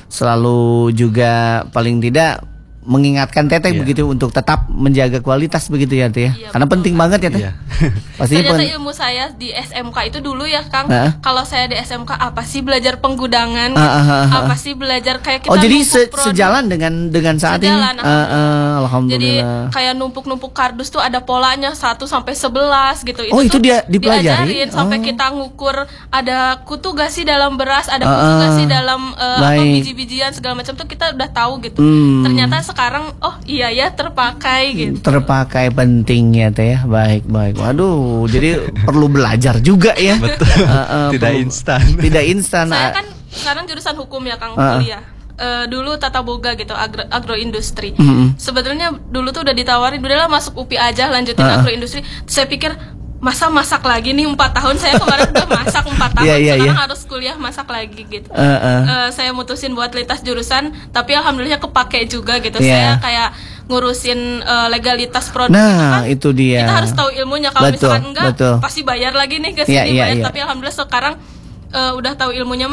[SPEAKER 2] selalu juga paling tidak mengingatkan Teteh
[SPEAKER 3] Iya.
[SPEAKER 2] begitu untuk tetap menjaga kualitas begitu ya Teh. ya?
[SPEAKER 1] Iya,
[SPEAKER 2] Karena
[SPEAKER 1] betul,
[SPEAKER 2] penting banget ya Teh.
[SPEAKER 3] Iya.
[SPEAKER 2] Pastinya
[SPEAKER 1] Ternyata
[SPEAKER 2] pen-
[SPEAKER 1] ilmu saya di S M K itu dulu ya Kang.
[SPEAKER 2] Heeh.
[SPEAKER 1] Kalau saya di S M K apa sih belajar penggudangan?
[SPEAKER 2] Ah, ah, ah, ah.
[SPEAKER 1] Apa sih belajar kayak kita
[SPEAKER 2] Oh jadi
[SPEAKER 1] numpuk
[SPEAKER 2] se-
[SPEAKER 1] produk.
[SPEAKER 2] sejalan dengan dengan saat
[SPEAKER 1] Sejalan,
[SPEAKER 2] ini. Ah, ah,
[SPEAKER 1] Jadi
[SPEAKER 2] alhamdulillah.
[SPEAKER 1] kayak numpuk-numpuk kardus tuh ada polanya satu sampai sebelas gitu.
[SPEAKER 2] Oh, itu
[SPEAKER 1] tuh
[SPEAKER 2] dia dipelajari?
[SPEAKER 1] diajarin sampai
[SPEAKER 2] Oh.
[SPEAKER 1] kita ngukur ada kutu gak sih dalam beras, ada
[SPEAKER 2] Ah,
[SPEAKER 1] kutu gak
[SPEAKER 2] ah.
[SPEAKER 1] sih dalam eh, apa
[SPEAKER 2] Baik.
[SPEAKER 1] biji-bijian segala macam tuh kita udah tahu gitu.
[SPEAKER 2] Hmm.
[SPEAKER 1] Ternyata sekarang oh iya ya terpakai gitu.
[SPEAKER 2] Terpakai pentingnya Teh ya. Baik baik. Waduh, jadi perlu belajar juga ya.
[SPEAKER 3] Betul.
[SPEAKER 2] Ah, ah,
[SPEAKER 3] Tidak
[SPEAKER 2] perlu-
[SPEAKER 3] instan.
[SPEAKER 2] Tidak instan.
[SPEAKER 1] Saya
[SPEAKER 2] ah.
[SPEAKER 1] kan sekarang jurusan hukum ya Kang,
[SPEAKER 2] Ah.
[SPEAKER 1] kuliah. Eh, dulu tata boga gitu, agro, agroindustri.
[SPEAKER 2] Mm-mm.
[SPEAKER 1] Sebenarnya dulu tuh udah ditawarin, udahlah masuk U P I aja, lanjutin
[SPEAKER 2] Ah.
[SPEAKER 1] agroindustri. Saya pikir masa masak lagi nih empat tahun, saya kemarin udah masak empat tahun,
[SPEAKER 2] Iya, iya,
[SPEAKER 1] sekarang
[SPEAKER 2] iya.
[SPEAKER 1] harus kuliah masak lagi gitu.
[SPEAKER 2] Eh, eh.
[SPEAKER 1] Eh, saya mutusin buat lintas jurusan, tapi alhamdulillah kepake juga gitu.
[SPEAKER 2] Iya.
[SPEAKER 1] Saya kayak ngurusin eh, legalitas produk
[SPEAKER 2] Nah,
[SPEAKER 1] kan.
[SPEAKER 2] itu dia.
[SPEAKER 1] Kita harus tahu ilmunya. Kalau
[SPEAKER 2] Betul,
[SPEAKER 1] misalkan enggak,
[SPEAKER 2] betul.
[SPEAKER 1] pasti bayar lagi nih ke
[SPEAKER 2] Iya,
[SPEAKER 1] sini
[SPEAKER 2] iya,
[SPEAKER 1] bayar.
[SPEAKER 2] iya.
[SPEAKER 1] Tapi alhamdulillah sekarang eh, udah tahu ilmunya mah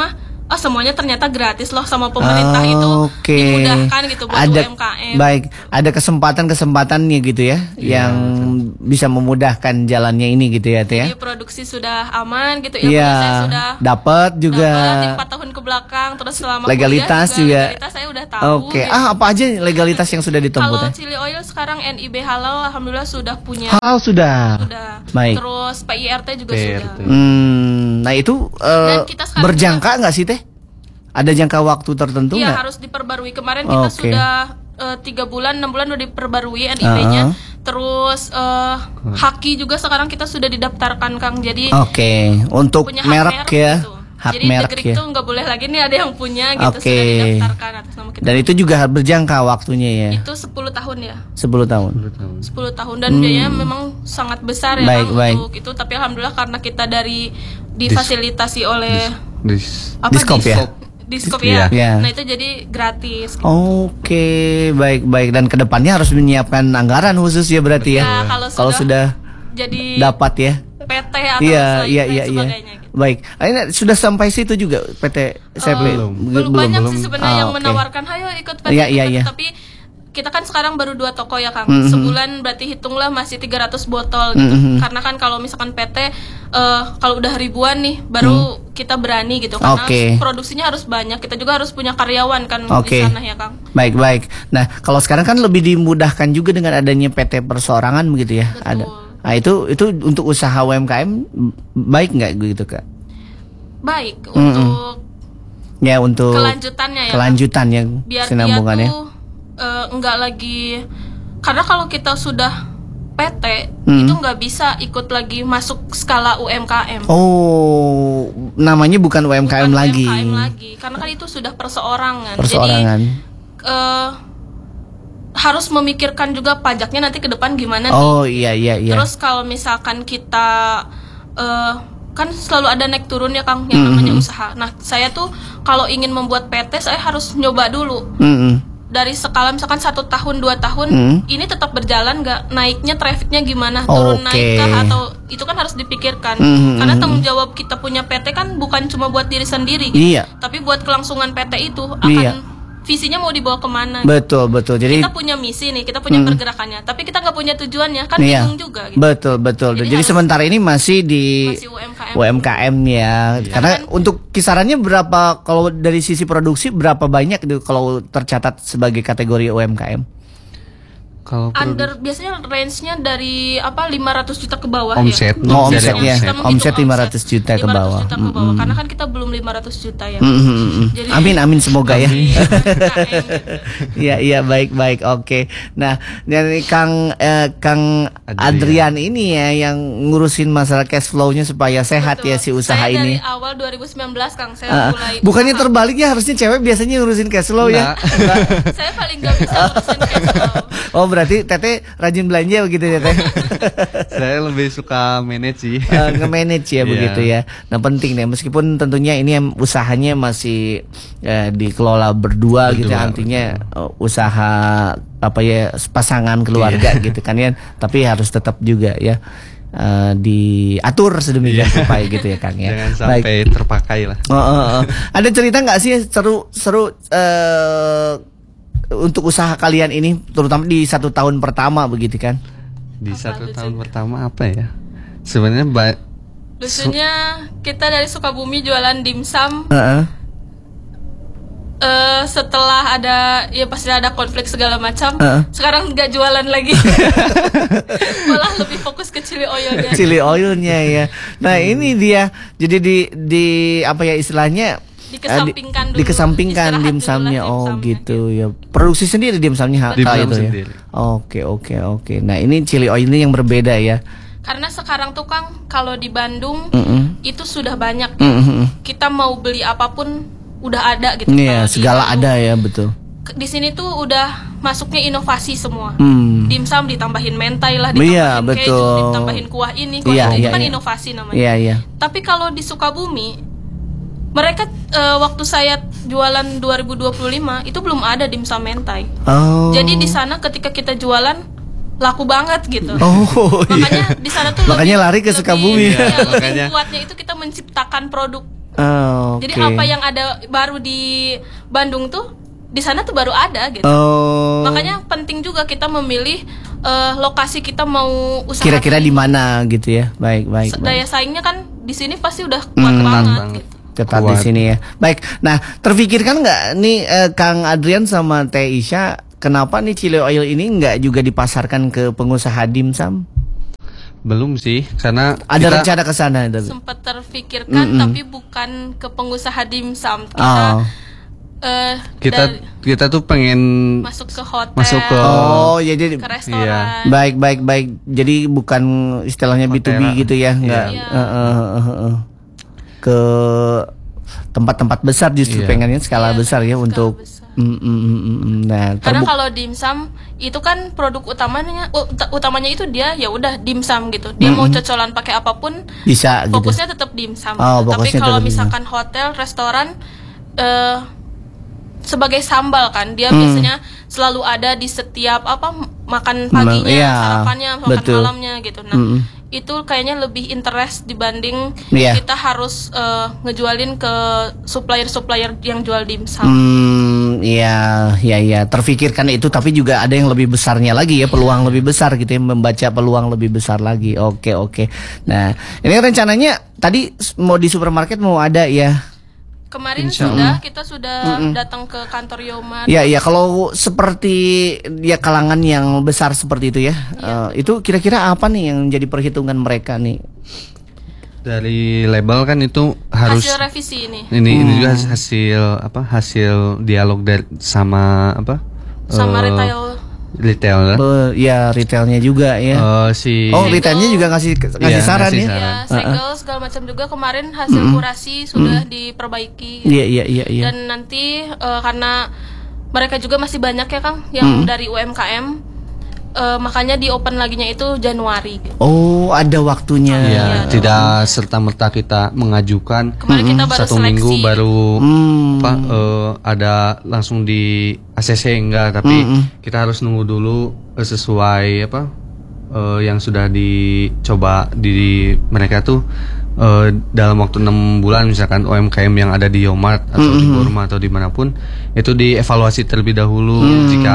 [SPEAKER 1] oh semuanya ternyata gratis loh sama pemerintah
[SPEAKER 2] Oh,
[SPEAKER 1] itu
[SPEAKER 2] oke.
[SPEAKER 1] dimudahkan gitu buat
[SPEAKER 2] Ada
[SPEAKER 1] U M K M.
[SPEAKER 2] baik, ada kesempatan-kesempatannya gitu ya, yang bisa memudahkan jalannya ini gitu ya, Teh ya.
[SPEAKER 1] Jadi produksi sudah aman gitu, ilmunya
[SPEAKER 2] Iya,
[SPEAKER 1] saya sudah
[SPEAKER 2] dapat juga.
[SPEAKER 1] dapat di empat tahun ke belakang, terus selama
[SPEAKER 2] Legalitas
[SPEAKER 1] kuliah
[SPEAKER 2] juga.
[SPEAKER 1] legalitas saya udah tahu.
[SPEAKER 2] Oke,
[SPEAKER 1] gitu.
[SPEAKER 2] ah apa aja legalitas yang sudah ditempuh,
[SPEAKER 1] Kalau
[SPEAKER 2] Teh?
[SPEAKER 1] chili oil sekarang N I B halal alhamdulillah sudah punya.
[SPEAKER 2] Hal sudah.
[SPEAKER 1] Sudah.
[SPEAKER 2] Baik.
[SPEAKER 1] Terus P I R T juga
[SPEAKER 3] P I R T.
[SPEAKER 1] sudah.
[SPEAKER 2] Hmm, nah itu eh,
[SPEAKER 1] Dan kita sekarang
[SPEAKER 2] berjangka nggak sih, Teh? Ada jangka waktu tertentu
[SPEAKER 1] Iya
[SPEAKER 2] nggak?
[SPEAKER 1] harus diperbarui. Kemarin kita
[SPEAKER 2] Oke.
[SPEAKER 1] sudah eh, tiga bulan, enam bulan udah diperbarui N I B-nya.
[SPEAKER 2] Uh-huh.
[SPEAKER 1] Terus eh, Haki juga sekarang kita sudah didaftarkan Kang. Jadi
[SPEAKER 2] Oke, untuk
[SPEAKER 1] punya hak
[SPEAKER 2] merek ya,
[SPEAKER 1] gitu.
[SPEAKER 2] hak
[SPEAKER 1] Jadi
[SPEAKER 2] merek
[SPEAKER 1] Negeri
[SPEAKER 2] ya.
[SPEAKER 1] itu nggak boleh lagi nih ada yang punya gitu,
[SPEAKER 2] Oke.
[SPEAKER 1] sudah didaftarkan atas nama kita.
[SPEAKER 2] Dan itu juga berjangka waktunya ya,
[SPEAKER 1] Itu sepuluh tahun ya.
[SPEAKER 2] sepuluh tahun.
[SPEAKER 1] sepuluh tahun dan biayanya memang sangat besar ya
[SPEAKER 2] Hmm. Baik,
[SPEAKER 1] Kang,
[SPEAKER 2] baik.
[SPEAKER 1] untuk itu, tapi alhamdulillah karena kita dari difasilitasi oleh
[SPEAKER 3] Dis-
[SPEAKER 1] apa
[SPEAKER 2] Diskop ya?
[SPEAKER 1] Diskop, Diskop ya.
[SPEAKER 2] Iya.
[SPEAKER 1] Nah itu jadi gratis. gitu.
[SPEAKER 2] Oke, baik-baik, dan kedepannya harus menyiapkan anggaran khusus ya berarti ya.
[SPEAKER 1] Ya, kalau
[SPEAKER 2] Kalau
[SPEAKER 1] sudah
[SPEAKER 2] sudah
[SPEAKER 1] Jadi
[SPEAKER 2] dapat ya.
[SPEAKER 1] P T atau
[SPEAKER 2] Iya,
[SPEAKER 1] lain
[SPEAKER 2] iya,
[SPEAKER 1] lain
[SPEAKER 2] iya, iya.
[SPEAKER 1] sebagainya gitu.
[SPEAKER 2] Baik. Ah, ini sudah sampai situ juga P T Sepli?
[SPEAKER 1] Eh, belum, banyak sih sebenarnya
[SPEAKER 2] Ah,
[SPEAKER 1] yang
[SPEAKER 2] oke.
[SPEAKER 1] menawarkan hayo ikut P T,
[SPEAKER 2] Iya, iya,
[SPEAKER 1] ikut,
[SPEAKER 2] iya.
[SPEAKER 1] tapi kita kan sekarang baru dua toko ya Kang.
[SPEAKER 2] Mhm.
[SPEAKER 1] Sebulan berarti hitunglah masih tiga ratus botol gitu.
[SPEAKER 2] Mhm.
[SPEAKER 1] Karena kan kalau misalkan P T eh, kalau udah ribuan nih baru kita berani gitu, karena
[SPEAKER 2] Oke.
[SPEAKER 1] produksinya harus banyak. Kita juga harus punya karyawan kan
[SPEAKER 2] Oke.
[SPEAKER 1] di sana ya Kang.
[SPEAKER 2] Baik, baik. Nah, kalau sekarang kan lebih dimudahkan juga dengan adanya P T perseorangan begitu ya.
[SPEAKER 1] Betul.
[SPEAKER 2] Ada. Nah, itu itu untuk usaha U M K M baik nggak gitu, Kak?
[SPEAKER 1] Baik untuk
[SPEAKER 2] Ya, untuk
[SPEAKER 1] kelanjutannya ya Kang.
[SPEAKER 2] kelanjutan yang
[SPEAKER 1] Biar dia
[SPEAKER 2] sinambungannya.
[SPEAKER 1] tuh eh, enggak lagi, karena kalau kita sudah P T
[SPEAKER 2] Hmm.
[SPEAKER 1] itu nggak bisa ikut lagi masuk skala U M K M.
[SPEAKER 2] Oh, namanya bukan U M K M
[SPEAKER 1] Bukan
[SPEAKER 2] lagi.
[SPEAKER 1] U M K M lagi, karena kan itu sudah perseorangan.
[SPEAKER 2] Perseorangan.
[SPEAKER 1] Jadi eh, harus memikirkan juga pajaknya nanti ke depan gimana nih.
[SPEAKER 2] Oh, iya iya iya.
[SPEAKER 1] Terus kalau misalkan kita eh, kan selalu ada naik turun ya Kang yang
[SPEAKER 2] Mm-hmm.
[SPEAKER 1] namanya usaha. Nah saya tuh kalau ingin membuat P T saya harus nyoba dulu.
[SPEAKER 2] Mm-mm.
[SPEAKER 1] Dari skala misalkan satu tahun dua tahun
[SPEAKER 2] Hmm.
[SPEAKER 1] ini tetap berjalan nggak, naiknya trafficnya gimana, turun
[SPEAKER 2] Oke.
[SPEAKER 1] naik kah, atau itu kan harus dipikirkan.
[SPEAKER 2] Hmm,
[SPEAKER 1] Karena
[SPEAKER 2] hmm,
[SPEAKER 1] tanggung jawab kita punya P T kan bukan cuma buat diri sendiri gitu,
[SPEAKER 2] Iya.
[SPEAKER 1] tapi buat kelangsungan P T itu akan
[SPEAKER 2] Iya.
[SPEAKER 1] visinya mau dibawa kemana.
[SPEAKER 2] Betul betul. Jadi
[SPEAKER 1] Kita punya misi nih, kita punya pergerakannya, tapi kita nggak punya tujuannya kan,
[SPEAKER 2] iya.
[SPEAKER 1] bingung juga gitu.
[SPEAKER 2] Betul betul.
[SPEAKER 1] Jadi
[SPEAKER 2] Jadi,
[SPEAKER 1] harus-
[SPEAKER 2] sementara ini masih di
[SPEAKER 1] Masih U M K M.
[SPEAKER 2] U M K M ya. Karena
[SPEAKER 1] Kan-
[SPEAKER 2] untuk kisarannya berapa kalau dari sisi produksi berapa banyak itu kalau tercatat sebagai kategori U M K M?
[SPEAKER 3] Kalau produk-
[SPEAKER 1] Under biasanya range-nya dari apa lima ratus juta ke bawah
[SPEAKER 3] Omset.
[SPEAKER 1] ya.
[SPEAKER 2] Oh,
[SPEAKER 3] Dari
[SPEAKER 2] omset ya.
[SPEAKER 1] Kita menghitung
[SPEAKER 2] Omset lima ratus juta ke
[SPEAKER 1] lima ratus
[SPEAKER 2] bawah.
[SPEAKER 1] juta ke bawah.
[SPEAKER 2] Mm-mm.
[SPEAKER 1] Karena kan kita belum lima ratus juta ya.
[SPEAKER 2] Mm, mm, mm, mm.
[SPEAKER 1] Jadi-
[SPEAKER 2] Amin amin semoga ya.
[SPEAKER 1] Amin.
[SPEAKER 2] Iya iya baik baik oke. Nah dari Kang eh, Kang Adrian.
[SPEAKER 3] Adrian.
[SPEAKER 2] ini ya yang ngurusin masalah cash flow-nya supaya sehat
[SPEAKER 1] Betul.
[SPEAKER 2] ya si usaha
[SPEAKER 1] saya
[SPEAKER 2] ini.
[SPEAKER 1] dari awal dua ribu sembilan belas Kang saya
[SPEAKER 2] Ah,
[SPEAKER 1] mulai
[SPEAKER 2] bukannya
[SPEAKER 1] usaha.
[SPEAKER 2] terbaliknya harusnya cewek biasanya ngurusin cash flow ya.
[SPEAKER 3] Enggak.
[SPEAKER 1] Saya paling gak bisa ngurusin cash flow.
[SPEAKER 2] Oh berarti Teteh rajin belanja begitu ya Teh.
[SPEAKER 3] Saya lebih suka manage sih.
[SPEAKER 2] Eh, nge-manage ya
[SPEAKER 3] Iya.
[SPEAKER 2] begitu ya. Nah penting deh meskipun tentunya ini em- usahanya masih eh, dikelola berdua, gitu ya,
[SPEAKER 3] Berdua,
[SPEAKER 2] artinya eh, usaha apa ya pasangan keluarga
[SPEAKER 3] Iya.
[SPEAKER 2] gitu kan ya. Tapi harus tetap juga ya eh, diatur sedemikian
[SPEAKER 3] Iya.
[SPEAKER 2] rupa gitu ya Kang ya.
[SPEAKER 3] Jangan sampai terpakai lah.
[SPEAKER 2] Oh, oh, oh. Ada cerita nggak sih seru-seru eh, untuk usaha kalian ini, terutama di satu tahun pertama begitu kan?
[SPEAKER 3] Di
[SPEAKER 1] Apa
[SPEAKER 3] satu
[SPEAKER 1] lucunya?
[SPEAKER 3] tahun pertama apa ya? Sebenarnya ba-
[SPEAKER 1] Lucunya kita dari Sukabumi jualan dimsum.
[SPEAKER 2] Heeh.
[SPEAKER 1] eh, setelah ada ya pasti ada konflik segala macam.
[SPEAKER 2] Heeh.
[SPEAKER 1] Sekarang nggak jualan lagi. Malah lebih fokus ke chili oilnya.
[SPEAKER 2] Chili oilnya ya. Nah ini dia. Jadi di di apa ya istilahnya?
[SPEAKER 1] Dikesampingkan
[SPEAKER 2] eh,
[SPEAKER 1] dulu.
[SPEAKER 2] dimkesampingkan
[SPEAKER 1] Istirahat
[SPEAKER 2] dimsumnya.
[SPEAKER 1] dulu lah
[SPEAKER 2] Oh
[SPEAKER 1] dimsumnya,
[SPEAKER 2] gitu ya. Produksi sendiri dimsumnya ha-
[SPEAKER 3] Dimsum
[SPEAKER 2] kala itu ya.
[SPEAKER 3] sendiri.
[SPEAKER 2] Oke oke oke. Nah ini chili oil ini yang berbeda ya.
[SPEAKER 1] Karena sekarang tuh Kang kalau di Bandung
[SPEAKER 2] Mm-mm.
[SPEAKER 1] itu sudah banyak.
[SPEAKER 2] Mm-mm.
[SPEAKER 1] Kita mau beli apapun udah ada gitu.
[SPEAKER 2] Iya
[SPEAKER 1] Kalau di
[SPEAKER 2] segala
[SPEAKER 1] Bandung.
[SPEAKER 2] ada ya betul.
[SPEAKER 1] Ke- Di sini tuh udah masuknya inovasi semua.
[SPEAKER 2] Hmm.
[SPEAKER 1] Dimsum ditambahin mentai lah,
[SPEAKER 2] Iya,
[SPEAKER 1] ditambahin keju,
[SPEAKER 2] betul.
[SPEAKER 1] ditambahin kuah ini, kuah
[SPEAKER 2] Iya,
[SPEAKER 1] itu, itu
[SPEAKER 2] iya,
[SPEAKER 1] kan
[SPEAKER 2] iya.
[SPEAKER 1] inovasi namanya.
[SPEAKER 2] Iya iya.
[SPEAKER 1] Tapi kalau di Sukabumi, mereka eh, waktu saya jualan dua ribu dua puluh lima itu belum ada dimsum mentai.
[SPEAKER 2] Oh.
[SPEAKER 1] Jadi di sana ketika kita jualan laku banget gitu.
[SPEAKER 2] Oh
[SPEAKER 1] Makanya
[SPEAKER 2] iya.
[SPEAKER 1] di sana tuh
[SPEAKER 2] Makanya
[SPEAKER 1] lebih-
[SPEAKER 2] lari ke
[SPEAKER 1] lebih-
[SPEAKER 2] Sukabumi.
[SPEAKER 1] iya, lebih
[SPEAKER 3] Makanya.
[SPEAKER 1] kuatnya itu kita menciptakan produk
[SPEAKER 2] Oh,
[SPEAKER 1] Jadi
[SPEAKER 2] oke.
[SPEAKER 1] apa yang ada baru di Bandung tuh di sana tuh baru ada gitu.
[SPEAKER 2] Oh.
[SPEAKER 1] Makanya penting juga kita memilih uh, lokasi kita mau usaha.
[SPEAKER 2] Kira-kira
[SPEAKER 1] ini.
[SPEAKER 2] di mana gitu ya. Baik, baik. baik.
[SPEAKER 1] Daya saingnya kan di sini pasti udah kuat
[SPEAKER 2] Hmm,
[SPEAKER 1] banget
[SPEAKER 3] banget.
[SPEAKER 1] gitu.
[SPEAKER 2] Ketat di
[SPEAKER 3] Kuat.
[SPEAKER 2] sini ya. Baik. Nah, terpikirkan nggak nih eh, Kang Adrian sama Teh Isya, kenapa nih Chili Oil ini nggak juga dipasarkan ke pengusaha dimsum?
[SPEAKER 3] Belum sih, karena
[SPEAKER 2] Ada
[SPEAKER 3] kita,
[SPEAKER 2] rencana ke sana tapi.
[SPEAKER 1] Sempat terfikirkan
[SPEAKER 2] Mm-mm.
[SPEAKER 1] tapi bukan ke pengusaha dimsum. Kita
[SPEAKER 2] Oh.
[SPEAKER 1] eh,
[SPEAKER 3] kita
[SPEAKER 1] dari-
[SPEAKER 3] kita tuh pengen
[SPEAKER 1] masuk ke hotel,
[SPEAKER 3] Masuk ke-
[SPEAKER 2] Oh, ya jadi
[SPEAKER 1] ke restoran.
[SPEAKER 3] Iya.
[SPEAKER 2] baik baik baik. Jadi bukan istilahnya B to B
[SPEAKER 3] Hotel.
[SPEAKER 2] gitu ya, nggak
[SPEAKER 1] Iya.
[SPEAKER 2] eh, eh, eh, eh. ke tempat-tempat besar justru
[SPEAKER 3] Iya.
[SPEAKER 2] pengennya skala
[SPEAKER 1] Iya,
[SPEAKER 2] besar ya
[SPEAKER 1] skala
[SPEAKER 2] untuk
[SPEAKER 1] besar.
[SPEAKER 2] Mm, mm, mm, mm, mm. Nah,
[SPEAKER 1] Karena
[SPEAKER 2] terbuk-
[SPEAKER 1] kalau dimsum itu kan produk utamanya ut- utamanya itu dia ya udah dimsum gitu. Dia mau cocolan pakai apapun
[SPEAKER 2] bisa gitu.
[SPEAKER 1] fokusnya tetap dimsum.
[SPEAKER 2] Oh,
[SPEAKER 1] gitu. Tapi
[SPEAKER 2] fokusnya
[SPEAKER 1] kalau
[SPEAKER 2] tetap dimsum.
[SPEAKER 1] misalkan hotel, restoran eh sebagai sambal kan, dia
[SPEAKER 2] Hmm.
[SPEAKER 1] biasanya selalu ada di setiap apa makan paginya,
[SPEAKER 2] iya,
[SPEAKER 1] sarapannya, makan
[SPEAKER 2] betul.
[SPEAKER 1] malamnya gitu. Nah,
[SPEAKER 2] Mm-mm.
[SPEAKER 1] itu kayaknya lebih interest dibanding
[SPEAKER 2] Iya.
[SPEAKER 1] kita harus eh, ngejualin ke supplier-supplier yang jual dimsum.
[SPEAKER 2] Hmm, iya, iya, iya. Terfikirkan itu, tapi juga ada yang lebih besarnya lagi ya, peluang lebih besar gitu ya, membaca peluang lebih besar lagi. Oke, oke. Nah, ini rencananya tadi s- mau di supermarket mau ada ya?
[SPEAKER 1] Kemarin
[SPEAKER 3] Insya
[SPEAKER 1] sudah kita sudah datang ke kantor Yomar.
[SPEAKER 2] Ya, ya. Kalau seperti ya kalangan yang besar seperti itu ya, eh, itu kira-kira apa nih yang jadi perhitungan mereka nih?
[SPEAKER 3] dari label kan itu harus
[SPEAKER 1] Hasil revisi ini
[SPEAKER 3] ini ini juga hasil apa hasil dialog dari sama apa
[SPEAKER 1] sama
[SPEAKER 3] eh,
[SPEAKER 1] retail.
[SPEAKER 3] retail ya.
[SPEAKER 2] Be- ya retailnya juga ya.
[SPEAKER 3] Eh, si
[SPEAKER 2] Oh, retailnya juga ngasih ngasih
[SPEAKER 3] Iya,
[SPEAKER 2] saran
[SPEAKER 3] ngasih
[SPEAKER 2] ya?
[SPEAKER 3] saran.
[SPEAKER 1] Ya, segel segala macam juga kemarin hasil kurasi sudah diperbaiki.
[SPEAKER 2] Iya, iya, iya, iya.
[SPEAKER 1] Dan nanti eh, karena mereka juga masih banyak ya Kang yang dari U M K M, eh, makanya di open laginya itu Januari. Gitu.
[SPEAKER 2] Oh, ada waktunya.
[SPEAKER 3] ya
[SPEAKER 1] Iya,
[SPEAKER 3] tidak serta merta kita mengajukan
[SPEAKER 1] Kemarin kita baru
[SPEAKER 3] satu
[SPEAKER 1] seleksi.
[SPEAKER 3] minggu baru
[SPEAKER 2] Hmm.
[SPEAKER 3] apa eh, ada langsung di A C C enggak, tapi kita harus nunggu dulu eh, sesuai apa eh, yang sudah dicoba di mereka tuh eh, dalam waktu enam bulan, misalkan U M K M yang ada di Yomart atau di Borma atau dimanapun itu dievaluasi terlebih dahulu. Jika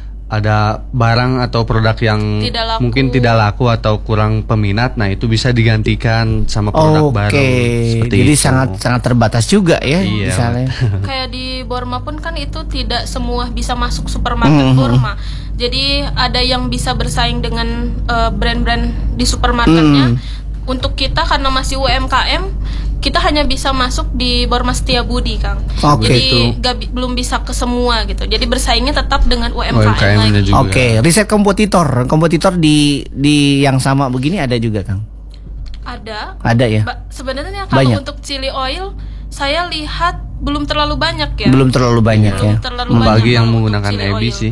[SPEAKER 3] ada barang atau produk yang
[SPEAKER 1] Tidak laku.
[SPEAKER 3] mungkin tidak laku atau kurang peminat, nah itu bisa digantikan sama produk
[SPEAKER 2] Oke,
[SPEAKER 3] baru. Seperti
[SPEAKER 2] jadi
[SPEAKER 3] itu.
[SPEAKER 2] sangat sangat terbatas juga ya,
[SPEAKER 3] Iya.
[SPEAKER 2] misalnya.
[SPEAKER 1] Kayak di Borma pun kan itu tidak semua bisa masuk supermarket Borma. Jadi ada yang bisa bersaing dengan eh, brand-brand di supermarketnya. Untuk kita karena masih U M K M, kita hanya bisa masuk di Borma Setiabudi, Kang.
[SPEAKER 2] Oke,
[SPEAKER 1] Jadi
[SPEAKER 3] itu.
[SPEAKER 1] gak bi- belum bisa ke semua gitu. Jadi bersaingnya tetap dengan U M K M,
[SPEAKER 3] U M K M-nya
[SPEAKER 1] lagi.
[SPEAKER 3] juga.
[SPEAKER 2] Oke, riset kompetitor, kompetitor di di yang sama begini ada juga, Kang?
[SPEAKER 1] Ada.
[SPEAKER 2] Ada ya?
[SPEAKER 1] Ba- Sebenarnya kalau
[SPEAKER 2] Banyak.
[SPEAKER 1] untuk chili oil, saya lihat belum terlalu banyak ya.
[SPEAKER 2] Belum terlalu banyak
[SPEAKER 1] Belum
[SPEAKER 2] ya.
[SPEAKER 1] terlalu
[SPEAKER 3] Hmm,
[SPEAKER 1] banyak
[SPEAKER 3] bagi yang
[SPEAKER 1] kalau untuk
[SPEAKER 3] menggunakan
[SPEAKER 1] chili
[SPEAKER 3] Ebi
[SPEAKER 1] oil.
[SPEAKER 3] sih.